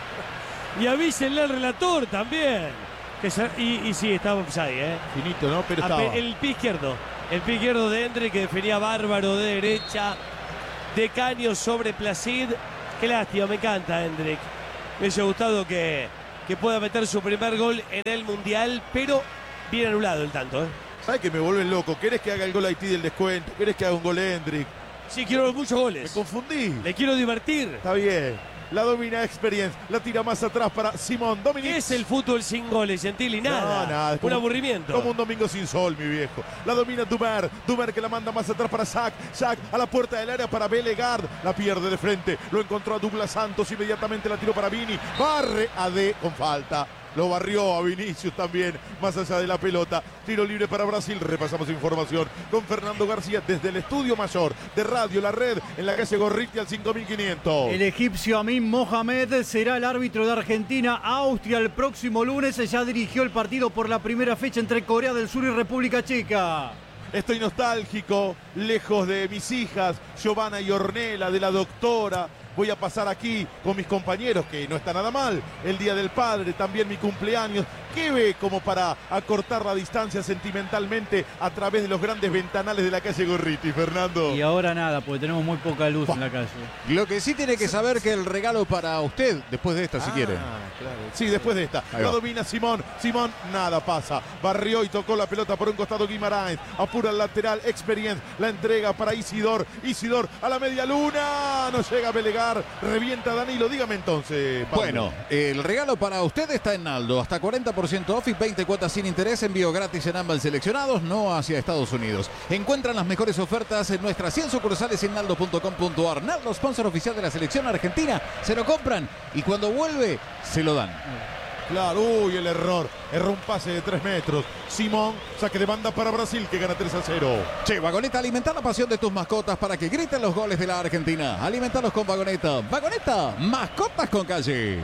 S2: Y avísenle al relator también. Que se, y, y sí, estaba offside, ¿eh?
S3: Finito, ¿no? Pero
S2: Ape,
S3: estaba.
S2: el pie izquierdo. El pie izquierdo de Hendrik, que definía bárbaro de derecha. De Caño sobre Placid. Qué lástima, me encanta Hendrik. Me hubiese gustado que, que pueda meter su primer gol en el Mundial, pero bien anulado el tanto, ¿eh?
S1: ¿Sabes que me vuelven loco? ¿Querés que haga el gol Haití del descuento? ¿Querés que haga un gol Hendrik?
S2: Sí, quiero muchos
S1: Me
S2: goles.
S1: confundí.
S2: Le quiero divertir.
S1: Está bien. La domina Experience. La tira más atrás para Simón Dominic.
S2: ¿Qué es el fútbol sin goles, Gentili? Nada.
S1: No, nada. Es
S2: Un
S1: como-
S2: aburrimiento.
S1: Como un domingo sin sol, mi viejo. La domina Dumer. Dumer que la manda más atrás para Sack. Sack a la puerta del área para Belegard. La pierde de frente. Lo encontró a Douglas Santos. Inmediatamente la tiró para Vini. Barre a D con falta. Lo barrió a Vinicius también, más allá de la pelota. Tiro libre para Brasil. Repasamos información con Fernando García desde el estudio mayor de Radio La Red en la calle Gorriti al cinco mil quinientos.
S5: El egipcio Amin Mohamed será el árbitro de Argentina-Austria el próximo lunes. Ya dirigió el partido por la primera fecha entre Corea del Sur y República Checa.
S1: Estoy nostálgico, lejos de mis hijas, Giovanna y Ornella, de la doctora. Voy a pasar aquí con mis compañeros, que no está nada mal. El Día del Padre, también mi cumpleaños. ¿Qué ve como para acortar la distancia sentimentalmente a través de los grandes ventanales de la calle Gorriti, Fernando?
S5: Y ahora nada, porque tenemos muy poca luz en la calle.
S4: Lo que sí tiene que saber que el regalo para usted, después de esta, si
S1: Ah,
S4: quiere.
S1: claro. Sí, después de esta.
S4: Ahí
S1: La
S4: va.
S1: domina Simón. Simón, nada pasa. Barrió y tocó la pelota por un costado Guimarães. Apura el lateral. Experience. La entrega para Isidor. Isidor a la media luna. No llega a Belegar. Revienta Danilo. Dígame entonces, Pablo.
S4: Bueno, el regalo para usted está en Naldo. Hasta cuarenta por ciento off y veinte cuotas sin interés. Envío gratis en ambas seleccionados, no hacia Estados Unidos. Encuentran las mejores ofertas en nuestras cien sucursales en naldo punto com punto ar. Naldo, sponsor oficial de la selección argentina. Se lo compran y cuando vuelve, se lo dan.
S1: Claro, uy, el error. Erró un pase de tres metros. Simón, saque de banda para Brasil, que gana tres a cero.
S4: Che, Vagoneta, alimenta la pasión de tus mascotas para que griten los goles de la Argentina. Alimentalos con Vagoneta. Vagoneta, mascotas con calle.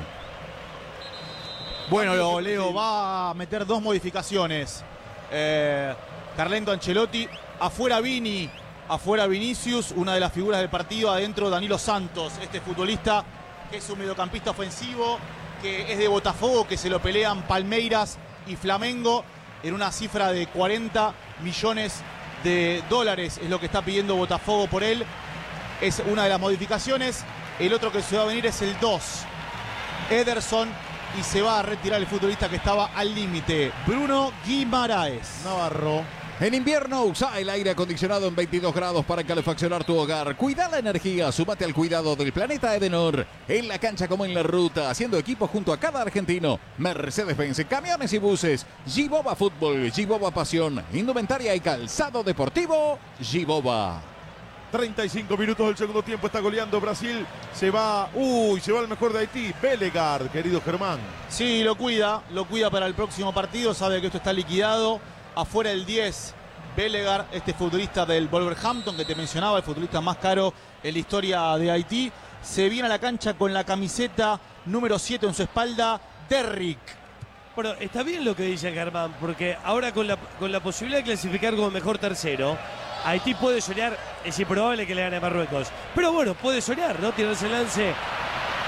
S3: Bueno, Leo va a meter dos modificaciones. Eh, Carleto Ancelotti, afuera Vini, afuera Vinicius, una de las figuras del partido, adentro Danilo Santos, este futbolista que es un mediocampista ofensivo, que es de Botafogo, que se lo pelean Palmeiras y Flamengo en una cifra de cuarenta millones de dólares, es lo que está pidiendo Botafogo por él. Es una de las modificaciones. El otro que se va a venir es el dos, Ederson, y se va a retirar el futbolista que estaba al límite, Bruno Guimarães.
S1: Navarro.
S4: En invierno usa el aire acondicionado en veintidós grados para calefaccionar tu hogar. Cuida la energía, súmate al cuidado del planeta Edenor. En la cancha como en la ruta, haciendo equipo junto a cada argentino. Mercedes-Benz, camiones y buses. Giboba Fútbol, Giboba Pasión. Indumentaria y calzado deportivo, Giboba.
S1: treinta y cinco minutos del segundo tiempo, está goleando Brasil. Se va, uy, se va el mejor de Haití, Belegard, querido Germán.
S3: Sí, lo cuida, lo cuida para el próximo partido, sabe que esto está liquidado. Afuera el diez, Belegard, este futbolista del Wolverhampton que te mencionaba, el futbolista más caro en la historia de Haití. Se viene a la cancha con la camiseta número siete en su espalda, Derrick.
S2: Bueno, está bien lo que dice Germán, porque ahora con la, con la posibilidad de clasificar como mejor tercero, Haití puede soñar, es improbable que le gane a Marruecos. Pero bueno, puede soñar, ¿no? Tirarse el lance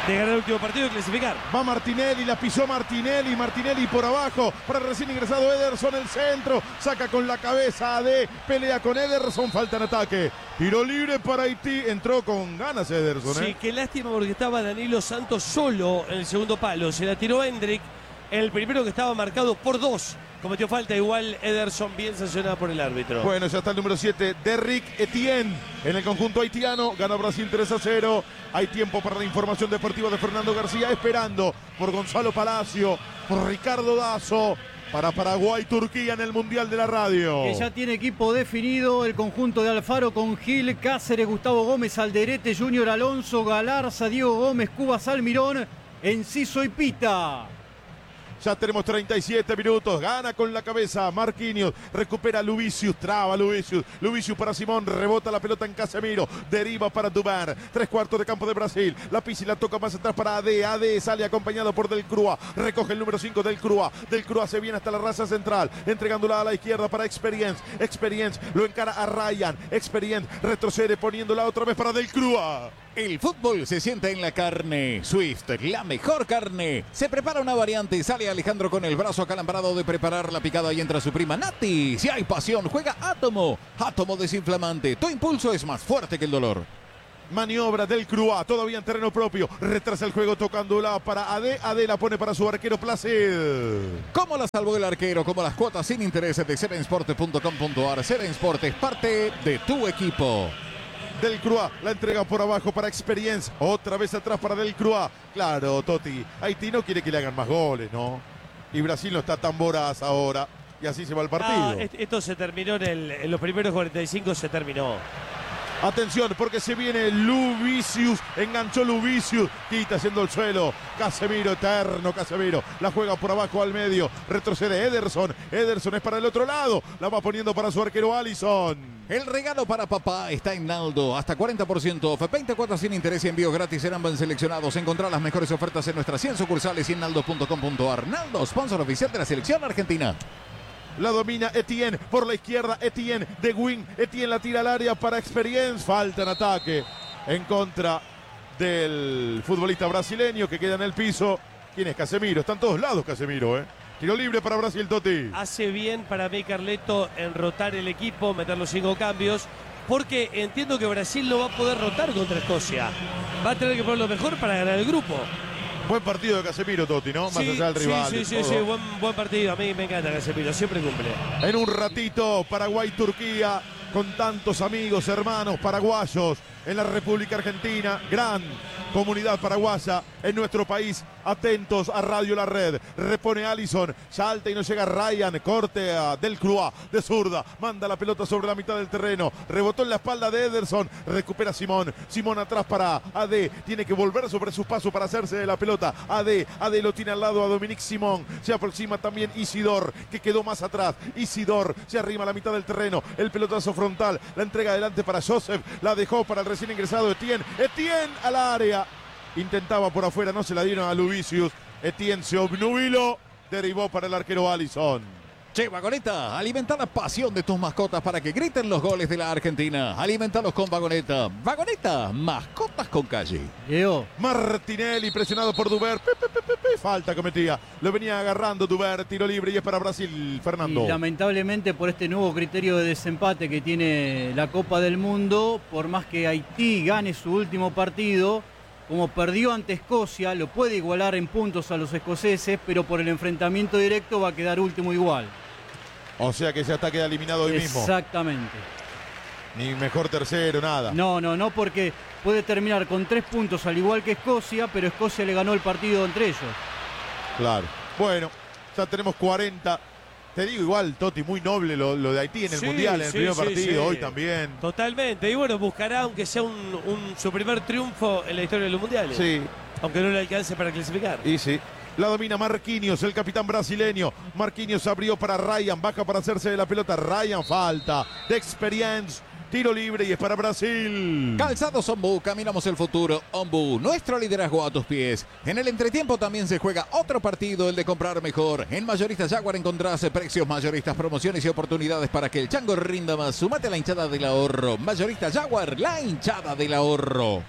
S2: de ganar el último partido y clasificar.
S1: Va Martinelli, la pisó Martinelli, Martinelli por abajo, para el recién ingresado Ederson, el centro, saca con la cabeza A D, pelea con Ederson, falta en ataque. Tiro libre para Haití, entró con ganas Ederson.
S2: Sí,
S1: ¿eh?
S2: qué lástima porque estaba Danilo Santos solo en el segundo palo, se la tiró Hendrik, el primero que estaba marcado por dos. Cometió falta igual Ederson, bien sancionado por el árbitro.
S1: Bueno, ya está el número siete, Derrick Etienne, en el conjunto haitiano. Gana Brasil tres a cero. Hay tiempo para la información deportiva de Fernando García, esperando por Gonzalo Palacio, por Ricardo Dazo, para Paraguay, Turquía en el Mundial de la Radio.
S5: Que ya tiene equipo definido el conjunto de Alfaro con Gil, Cáceres, Gustavo Gómez, Alderete, Junior Alonso, Galarza, Diego Gómez, Cubas, Almirón, Enciso y Pita.
S1: Ya tenemos treinta y siete minutos. Gana con la cabeza Marquinhos. Recupera Luvicius. Traba Luvicius. Luvicius para Simón. Rebota la pelota en Casemiro. Deriva para Duban. Tres cuartos de campo de Brasil. La pisa y la toca más atrás para A D. A D sale acompañado por Del Crua. Recoge el número cinco Del Crua. Del Crua se viene hasta la raza central. Entregándola a la izquierda para Experience. Experience lo encara a Ryan. Experience retrocede poniéndola otra vez para Del Crua.
S4: El fútbol se sienta en la carne. Swift, la mejor carne. Se prepara una variante. Sale Alejandro con el brazo acalambrado de preparar la picada y entra su prima Nati. Si hay pasión, juega Átomo. Átomo desinflamante. Tu impulso es más fuerte que el dolor.
S1: Maniobra Del Crua, todavía en terreno propio. Retrasa el juego tocándola para A D. A D la pone para su arquero Placid.
S4: ¿Cómo la salvó el arquero? Como las cuotas sin intereses de serensport punto com punto ar. Serensport es parte de tu equipo.
S1: Del Crua la entrega por abajo para Experience. Otra vez atrás para Del Crua. Claro, Totti. Haití no quiere que le hagan más goles, ¿no? Y Brasil no está tan voraz ahora. Y así se va el partido.
S2: Ah, esto se terminó en, el, en los primeros cuarenta y cinco, se terminó.
S1: Atención, porque se viene Luvicius. Enganchó Luvicius. Quita haciendo el suelo. Casemiro, eterno Casemiro. La juega por abajo al medio. Retrocede Ederson. Ederson es para el otro lado. La va poniendo para su arquero Alisson.
S4: El regalo para papá está en Naldo. Hasta cuarenta por ciento off. veinte cuotas sin interés y envío gratis en ambos seleccionados. Encontrar las mejores ofertas en nuestras cien sucursales y en naldo punto com punto ar. Naldo, sponsor oficial de la selección argentina.
S1: La domina Etienne por la izquierda. Etienne de wing. Etienne la tira al área para Experience. Falta en ataque en contra del futbolista brasileño que queda en el piso. ¿Quién es Casemiro? Están todos lados Casemiro, ¿eh? Tiro libre para Brasil, Totti.
S2: Hace bien para mí Carleto en rotar el equipo, meter los cinco cambios, porque entiendo que Brasil no va a poder rotar contra Escocia. Va a tener que poner lo mejor para ganar el grupo.
S1: Buen partido de Casemiro, Totti, ¿no? Más
S2: sí,
S1: allá del rival.
S2: Sí, sí, sí, sí, buen, buen partido. A mí me encanta Casemiro, siempre cumple.
S1: En un ratito, Paraguay-Turquía, con tantos amigos, hermanos paraguayos en la República Argentina. Gran comunidad paraguaya en nuestro país. Atentos a Radio La Red. Repone Alisson. Salta y no llega Ryan. Corte a Del Crua de zurda. Manda la pelota sobre la mitad del terreno. Rebotó en la espalda de Ederson. Recupera Simón. Simón atrás para A D. Tiene que volver sobre sus pasos para hacerse de la pelota. A D. A D lo tiene al lado a Dominic Simón. Se aproxima también Isidor, que quedó más atrás. Isidor se arrima a la mitad del terreno. El pelotazo frontal. La entrega adelante para Joseph. La dejó para el recién ingresado Etienne. Etienne al área. Intentaba por afuera, no se la dieron a Luvicius. Etienne se obnubiló, derivó para el arquero Alisson.
S4: Che, Vagoneta, alimenta la pasión de tus mascotas para que griten los goles de la Argentina. Alimentalos con Vagoneta. Vagoneta, mascotas con calle.
S5: Leo.
S1: Martinelli presionado por Dubert. Pe, pe, pe, pe, pe. Falta cometía. Lo venía agarrando Dubert. Tiro libre y es para Brasil, Fernando.
S5: Y lamentablemente por este nuevo criterio de desempate que tiene la Copa del Mundo, por más que Haití gane su último partido, como perdió ante Escocia, lo puede igualar en puntos a los escoceses, pero por el enfrentamiento directo va a quedar último igual.
S1: O sea que ya está queda eliminado hoy mismo.
S5: Exactamente.
S1: Ni mejor tercero, nada.
S5: No, no, no, porque puede terminar con tres puntos al igual que Escocia, pero Escocia le ganó el partido entre ellos.
S1: Claro. Bueno, ya tenemos cuarenta. Te digo igual, Totti, muy noble lo, lo de Haití en el
S2: Sí,
S1: Mundial, en el
S2: sí,
S1: primer
S2: sí,
S1: partido,
S2: sí.
S1: hoy también.
S2: Totalmente. Y bueno, buscará, aunque sea un, un- su primer triunfo en la historia de los mundiales.
S1: Sí,
S2: Aunque no le alcance para clasificar.
S1: y sí. La domina Marquinhos, el capitán brasileño. Marquinhos abrió para Ryan, baja para hacerse de la pelota. Ryan, falta de Experience. Tiro libre y es para Brasil.
S4: Calzados Ombu, caminamos el futuro. Ombu, nuestro liderazgo a tus pies. En el entretiempo también se juega otro partido, el de comprar mejor. En Mayoristas Jaguar encontrás precios mayoristas, promociones y oportunidades para que el chango rinda más. Sumate a la hinchada del ahorro. Mayoristas Jaguar, la hinchada del ahorro.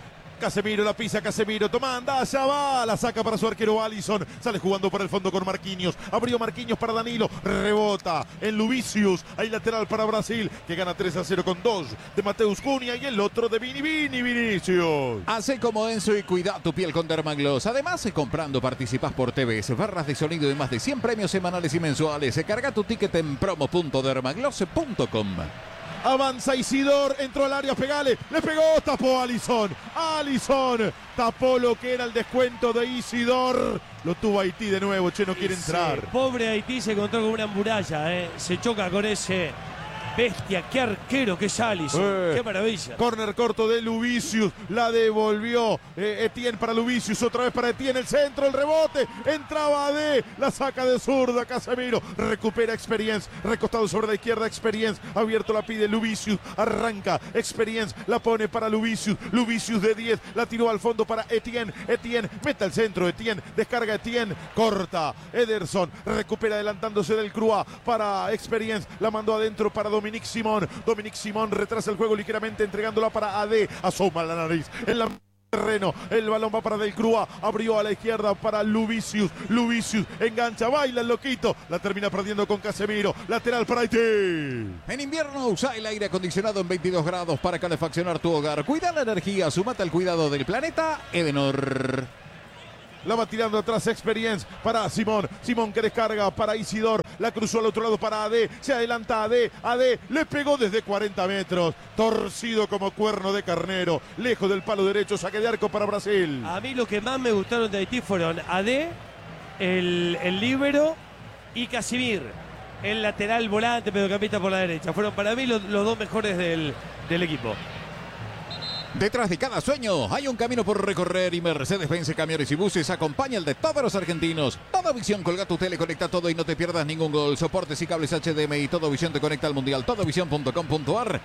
S1: Casemiro la pisa, Casemiro toma, anda, allá va, la saca para su arquero Alisson, sale jugando por el fondo con Marquinhos, abrió Marquinhos para Danilo, rebota en Luvicius, hay lateral para Brasil, que gana tres a cero con dos de Mateus Cunha y el otro de Vini, Vini, Vinicius.
S4: Hace como Enzo y cuida tu piel con Dermagloss. Además, comprando participas por T V, barras de sonido y más de cien premios semanales y mensuales. Carga tu ticket en promo punto dermagloss punto com.
S1: Avanza Isidor, entró al área, pegale, le pegó, tapó Alisson. Alisson tapó lo que era el descuento de Isidor. Lo tuvo Haití de nuevo, che, no quiere entrar.
S2: Sí, pobre Haití se encontró con una muralla, ¿eh? Se choca con ese bestia, qué arquero que es Alisson,
S1: eh,
S2: qué maravilla.
S1: Corner corto de Luvicius, la devolvió eh, Etienne para Luvicius, otra vez para Etienne, el centro, el rebote, entraba D, la saca de zurda Casemiro, recupera Experience, recostado sobre la izquierda Experience, abierto la pide Luvicius, arranca Experience, la pone para Luvicius, Luvicius de diez, la tiró al fondo para Etienne, Etienne, mete al centro, Etienne, descarga Etienne, corta, Ederson, recupera adelantándose del Crua para Experience, la mandó adentro para Dominic Simón, Dominic Simón retrasa el juego ligeramente entregándola para A D, asoma la nariz en la terreno, el balón va para Del Crua, abrió a la izquierda para Luvicius, Luvicius engancha, baila el loquito, la termina perdiendo con Casemiro, lateral para Haití.
S4: En invierno usa el aire acondicionado en veintidós grados para calefaccionar tu hogar. Cuida la energía, sumate al cuidado del planeta Edenor.
S1: La va tirando atrás Experience para Simón. Simón que descarga para Isidor. La cruzó al otro lado para A D. Se adelanta A D. A D le pegó desde cuarenta metros. Torcido como cuerno de carnero. Lejos del palo derecho. Saque de arco para Brasil.
S2: A mí lo que más me gustaron de Haití fueron A D, el, el líbero y Casimir, el lateral volante, mediocampista por la derecha. Fueron para mí los, los dos mejores del, del equipo.
S4: Detrás de cada sueño hay un camino por recorrer y Mercedes-Benz Camiones y Buses acompaña el de todos los argentinos. Todo Visión, colga tu tele, conecta todo y no te pierdas ningún gol. Soportes y cables H D M I, Todo Visión te conecta al Mundial. todo visión punto com punto ar.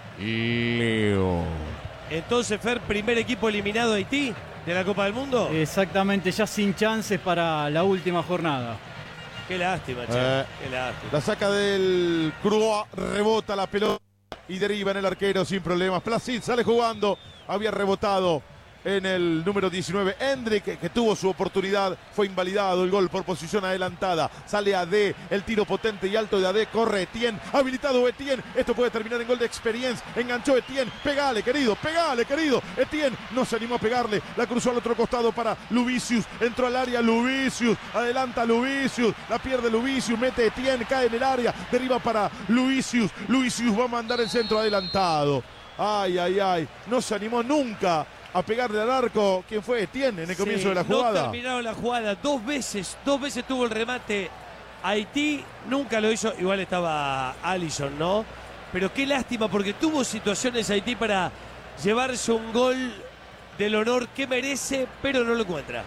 S4: Leo.
S2: Entonces, Fer, primer equipo eliminado Haití de la Copa del Mundo.
S5: Exactamente, ya sin chances para la última jornada.
S2: Qué lástima, che.
S1: Eh,
S2: Qué lástima.
S1: La saca del Crua, rebota la pelota y deriva en el arquero sin problemas. Placid sale jugando. Había rebotado en el número diecinueve. Hendrik, que, que tuvo su oportunidad, fue invalidado. El gol por posición adelantada. Sale A D, el tiro potente y alto de A D. Corre Etienne, habilitado Etienne. Esto puede terminar en gol de Experience. Enganchó Etienne. Pegale, querido, pegale, querido. Etienne no se animó a pegarle. La cruzó al otro costado para Luvicius. Entró al área Luvicius. Adelanta Luvicius. La pierde Luvicius. Mete Etienne, cae en el área. Deriva para Luvicius. Luvicius va a mandar el centro adelantado. Ay, ay, ay. No se animó nunca a pegarle al arco. ¿Quién fue? Etienne en el comienzo
S2: sí,
S1: de la jugada.
S2: No terminaron la jugada. Dos veces, dos veces tuvo el remate. Haití nunca lo hizo. Igual estaba Alisson, ¿no? Pero qué lástima porque tuvo situaciones Haití para llevarse un gol del honor que merece, pero no lo encuentra.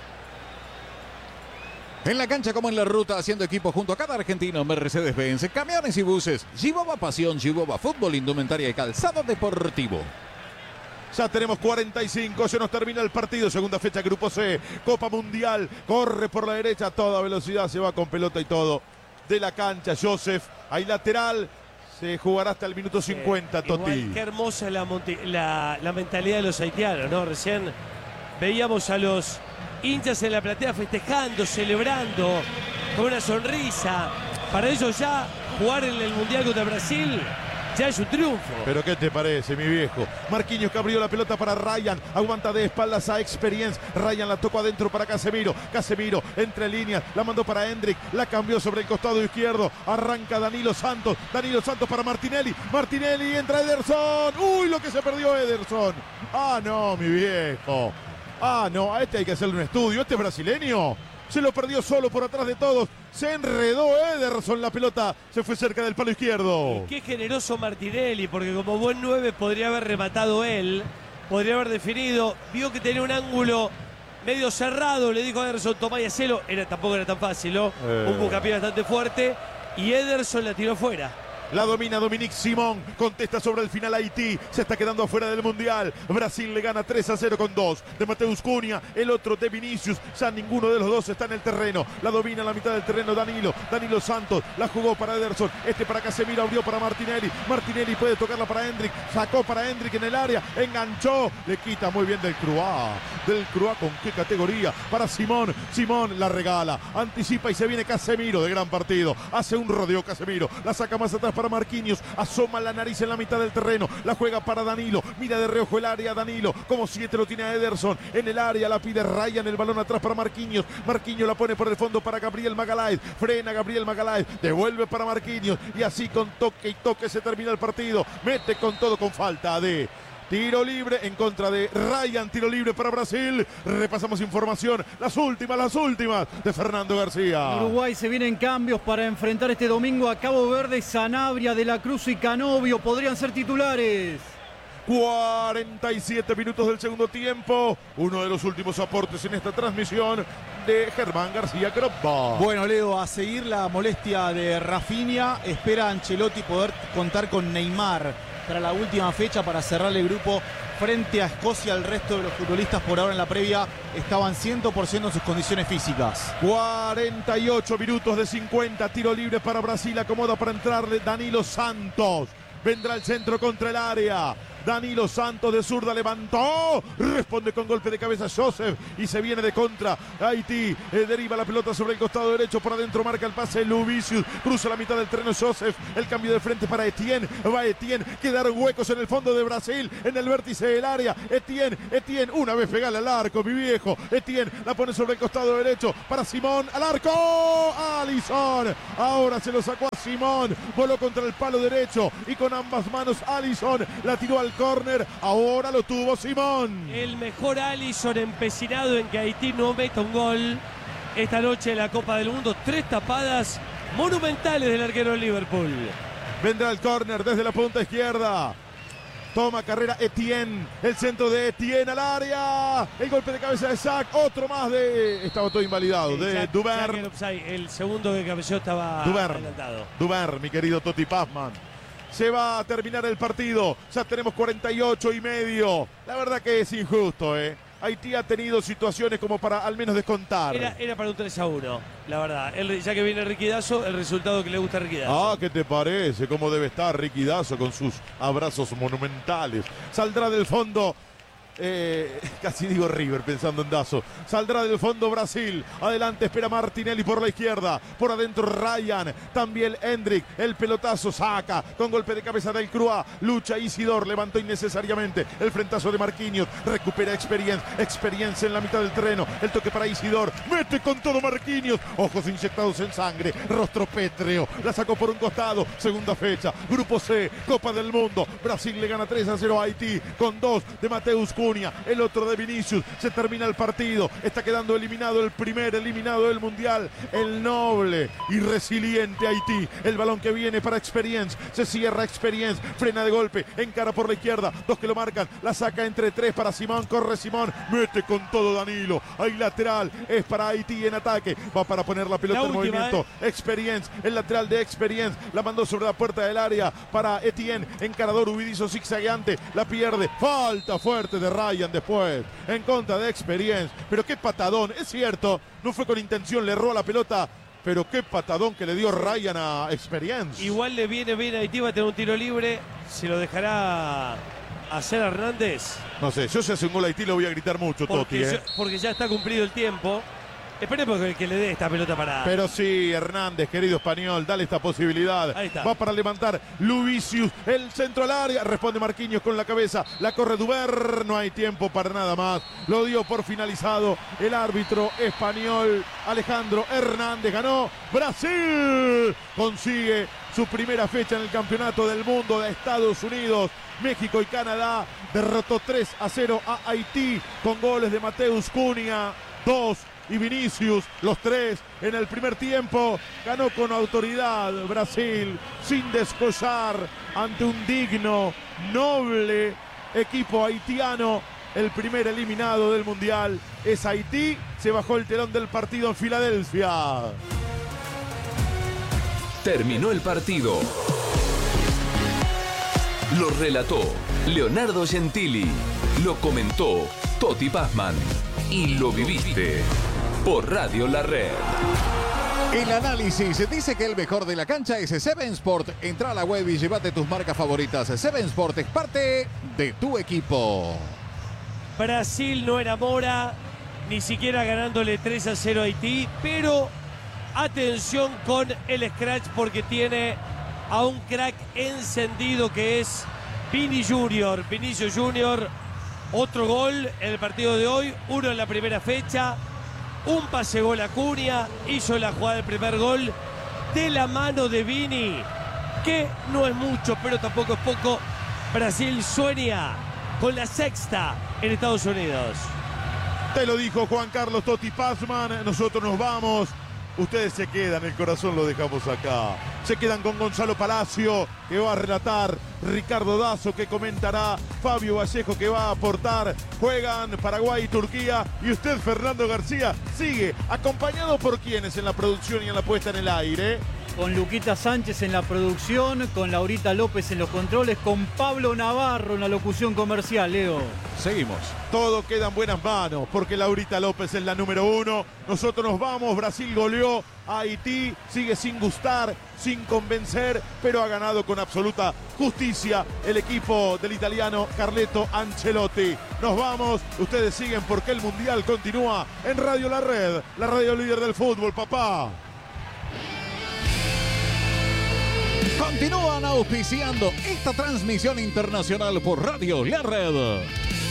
S4: En la cancha como en la ruta, haciendo equipo junto a cada argentino, Mercedes-Benz, Camiones y Buses, Gibova Pasión, Gibova Fútbol, Indumentaria y Calzado Deportivo.
S1: Ya tenemos cuarenta y cinco, se nos termina el partido, segunda fecha Grupo C, Copa Mundial, corre por la derecha a toda velocidad, se va con pelota y todo de la cancha, Joseph, hay lateral, se jugará hasta el minuto cincuenta,
S2: eh,
S1: Totti.
S2: Igual, qué hermosa es la, la, la mentalidad de los haitianos, ¿no? Recién veíamos a los hinchas en la platea festejando, celebrando, con una sonrisa. Para ellos ya jugar en el Mundial contra Brasil ya es un triunfo.
S1: Pero ¿qué te parece, mi viejo? Marquinhos que abrió la pelota para Ryan, aguanta de espaldas a Experience. Ryan la tocó adentro para Casemiro. Casemiro entre líneas, la mandó para Hendrik, la cambió sobre el costado izquierdo. Arranca Danilo Santos, Danilo Santos para Martinelli. Martinelli, entra Ederson. Uy, lo que se perdió Ederson. Ah, no, mi viejo. Ah, no, a este hay que hacerle un estudio. Este es brasileño. Se lo perdió solo por atrás de todos. Se enredó Ederson, la pelota se fue cerca del palo izquierdo.
S2: Y qué generoso Martinelli, porque como buen nueve podría haber rematado él, podría haber definido. Vio que tenía un ángulo medio cerrado, le dijo a Ederson, tomá y hacelo. Era, tampoco era tan fácil, ¿no? Eh. Un bucapié bastante fuerte y Ederson la tiró fuera.
S1: La domina Dominique Simón. Contesta sobre el final Haití. Se está quedando afuera del Mundial. Brasil le gana tres a cero con dos de Mateus Cunha. El otro de Vinicius. Ya ninguno de los dos está en el terreno. La domina en la mitad del terreno Danilo. Danilo Santos. La jugó para Ederson. Este para Casemiro. Abrió para Martinelli. Martinelli puede tocarla para Hendrick. Sacó para Hendrick en el área. Enganchó. Le quita muy bien del Croix. Del Croix con qué categoría. Para Simón. Simón la regala. Anticipa y se viene Casemiro de gran partido. Hace un rodeo Casemiro. La saca más atrás para Marquinhos. Asoma la nariz en la mitad del terreno. La juega para Danilo. Mira de reojo el área Danilo. Como siete lo tiene a Ederson. En el área la pide Ryan. El balón atrás para Marquinhos. Marquinhos la pone por el fondo para Gabriel Magalhaes. Frena Gabriel Magalhaes. Devuelve para Marquinhos. Y así con toque y toque se termina el partido. Mete con todo con falta de tiro libre en contra de Ryan. Tiro libre para Brasil. Repasamos información. Las últimas, las últimas de Fernando García.
S5: Uruguay se vienen cambios para enfrentar este domingo a Cabo Verde. Sanabria, De la Cruz y Canovio podrían ser titulares.
S1: cuarenta y siete minutos del segundo tiempo. Uno de los últimos aportes en esta transmisión de Germán García Croppa.
S3: Bueno, Leo, a seguir la molestia de Rafinha, espera Ancelotti poder contar con Neymar para la última fecha para cerrar el grupo frente a Escocia. El resto de los futbolistas por ahora en la previa estaban cien por ciento en sus condiciones físicas.
S1: cuarenta y ocho minutos de cincuenta. Tiro libre para Brasil. Acomoda para entrarle Danilo Santos. Vendrá el centro contra el área. Danilo Santos de zurda levantó, responde con golpe de cabeza Joseph y se viene de contra. Haití eh, deriva la pelota sobre el costado derecho, por adentro marca el pase Luvicius, cruza la mitad del terreno Joseph, el cambio de frente para Etienne, va Etienne, quedaron huecos en el fondo de Brasil, en el vértice del área, Etienne, Etienne, una vez pegale al arco, mi viejo, Etienne la pone sobre el costado derecho para Simón, al arco, Alisson, ahora se lo sacó a Simón, voló contra el palo derecho y con ambas manos Alisson la tiró al córner, ahora lo tuvo Simón.
S2: El mejor Alisson empecinado en que Haití no meta un gol esta noche en la Copa del Mundo. Tres tapadas monumentales del arquero del Liverpool.
S1: Vendrá el córner desde la punta izquierda. Toma carrera Etienne, el centro de Etienne al área, el golpe de cabeza de Sack, otro más de, estaba todo invalidado, de
S2: Jack,
S1: Duvern.
S2: Jack el segundo que cabeceó estaba
S1: Duvern,
S2: adelantado.
S1: Duvern, mi querido Totti Pazman. Se va a terminar el partido, ya tenemos cuarenta y ocho y medio. La verdad que es injusto, ¿eh? Haití ha tenido situaciones como para al menos descontar.
S2: Era, era para un tres a uno, la verdad. El, ya que viene Ricky Dazo, el resultado que le gusta a Ricky Dazo.
S1: Ah, ¿qué te parece? ¿Cómo debe estar Ricky Dazo con sus abrazos monumentales? Saldrá del fondo. Eh, casi digo River pensando en Dazo. Saldrá del fondo Brasil. Adelante espera Martinelli por la izquierda. Por adentro Ryan. También Hendrick. El pelotazo saca. Con golpe de cabeza del Croix. Lucha Isidor. Levantó innecesariamente. El frentazo de Marquinhos. Recupera experiencia. Experiencia en la mitad del terreno. El toque para Isidor. Mete con todo Marquinhos. Ojos inyectados en sangre. Rostro pétreo. La sacó por un costado. Segunda fecha. Grupo C. Copa del Mundo. Brasil le gana tres a cero a Haití. Con dos de Mateus Cunha. El otro de Vinicius. Se termina el partido. Está quedando eliminado el primer eliminado del Mundial. El noble y resiliente Haití. El balón que viene para Experience. Se cierra Experience. Frena de golpe. Encara por la izquierda. Dos que lo marcan. La saca entre tres para Simón. Corre Simón. Mete con todo Danilo. Ahí lateral. Es para Haití en ataque. Va para poner la pelota
S2: la
S1: en
S2: última,
S1: movimiento.
S2: ¿eh?
S1: Experience. El lateral de Experience. La mandó sobre la puerta del área para Etienne. Encarador huidizo zigzagueante. La pierde. Falta fuerte de Ryan después. En contra de Experience. Pero qué patadón. Es cierto. No fue con intención. Le erró la pelota. Pero qué patadón que le dio Ryan a Experience.
S2: Igual le viene bien a Haití. Va a tener un tiro libre. Se lo dejará hacer Hernández.
S1: No sé. Yo si hace un gol a Haití lo voy a gritar mucho, Totti.
S2: Porque,
S1: ¿eh?
S2: yo- porque ya está cumplido el tiempo. Esperemos que, que le dé esta pelota para...
S1: Pero sí, Hernández, querido español, dale esta posibilidad.
S2: Ahí está.
S1: Va para levantar Luvicius, el centro al área. Responde Marquinhos con la cabeza. La corre Duvern. No hay tiempo para nada más. Lo dio por finalizado el árbitro español Alejandro Hernández. Ganó Brasil. Consigue su primera fecha en el Campeonato del Mundo de Estados Unidos. México y Canadá derrotó tres a cero a Haití con goles de Mateus Cunha, dos y Vinicius, los tres en el primer tiempo. Ganó con autoridad Brasil, sin descollar ante un digno, noble equipo haitiano. El primer eliminado del Mundial es Haití. Se bajó el telón del partido en Filadelfia.
S6: Terminó el partido. Lo relató Leonardo Gentili. Lo comentó Toti Pazman. Y lo viviste por Radio La Red.
S4: El análisis dice que el mejor de la cancha es Seven Sport. Entra a la web y llévate tus marcas favoritas. Seven Sport es parte de tu equipo.
S2: Brasil no enamora, ni siquiera ganándole tres a cero a Haití, pero atención con el scratch porque tiene a un crack encendido que es Vini Junior. Vinicius Junior, otro gol en el partido de hoy, uno en la primera fecha, un pase gol a Cunha, hizo la jugada del primer gol de la mano de Vini, que no es mucho, pero tampoco es poco. Brasil sueña con la sexta en Estados Unidos.
S1: Te lo dijo Juan Carlos Toti Pazman, nosotros nos vamos. Ustedes se quedan, el corazón lo dejamos acá. Se quedan con Gonzalo Palacio, que va a relatar, Ricardo Dazo, que comentará, Fabio Vallejo, que va a aportar. Juegan Paraguay y Turquía, y usted, Fernando García, sigue acompañado por quienes en la producción y en la puesta en el aire.
S5: Con Luquita Sánchez en la producción, con Laurita López en los controles, con Pablo Navarro en la locución comercial, Leo.
S4: Seguimos.
S1: Todo queda en buenas manos, porque Laurita López es la número uno. Nosotros nos vamos, Brasil goleó a Haití, sigue sin gustar, sin convencer, pero ha ganado con absoluta justicia el equipo del italiano Carleto Ancelotti. Nos vamos, ustedes siguen porque el Mundial continúa en Radio La Red, la radio líder del fútbol, papá.
S4: Continúan auspiciando esta transmisión internacional por Radio La Red.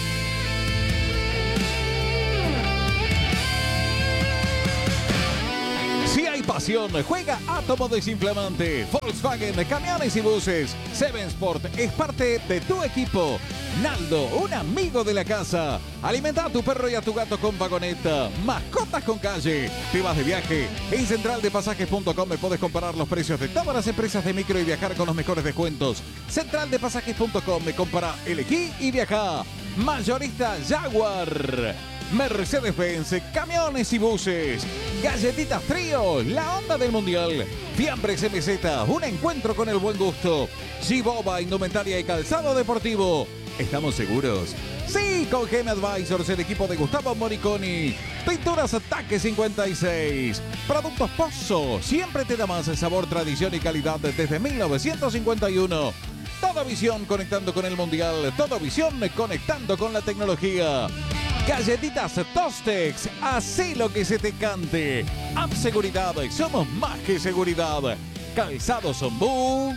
S4: Si hay pasión, juega Átomo Desinflamante. Volkswagen, camiones y buses. Seven Sport es parte de tu equipo. Naldo, un amigo de la casa. Alimenta a tu perro y a tu gato con vagoneta. Mascotas con calle. Te vas de viaje. En central de pasajes punto com puedes comparar los precios de todas las empresas de micro y viajar con los mejores descuentos. central de pasajes punto com, compara, elegí y viaja. Mayorista Jaguar. Mercedes-Benz, camiones y buses. Galletitas Frío, la onda del mundial. Fiambres M Z, un encuentro con el buen gusto. Giboba, indumentaria y calzado deportivo. ¿Estamos seguros? Sí, con Gen Advisors, el equipo de Gustavo Moriconi. Pinturas Ataque cincuenta y seis. Productos Pozo, siempre te da más sabor, tradición y calidad desde mil novecientos cincuenta y uno. Toda visión conectando con el mundial. Toda visión conectando con la tecnología. Galletitas Tostex, así lo que se te cante. App Seguridad, somos más que seguridad. Calzado Zombú.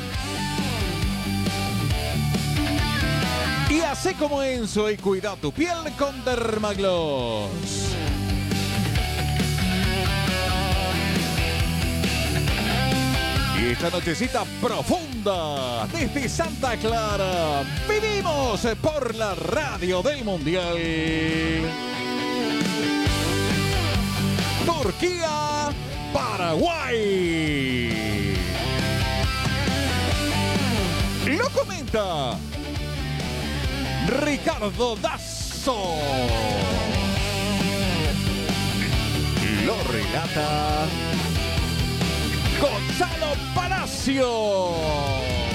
S4: Y así como Enzo y cuida tu piel con Dermagloss. Y esta nochecita profunda desde Santa Clara, vivimos por la radio del Mundial. Turquía, Paraguay. Lo comenta Ricardo Dazo. Lo relata Gonzalo Palacio.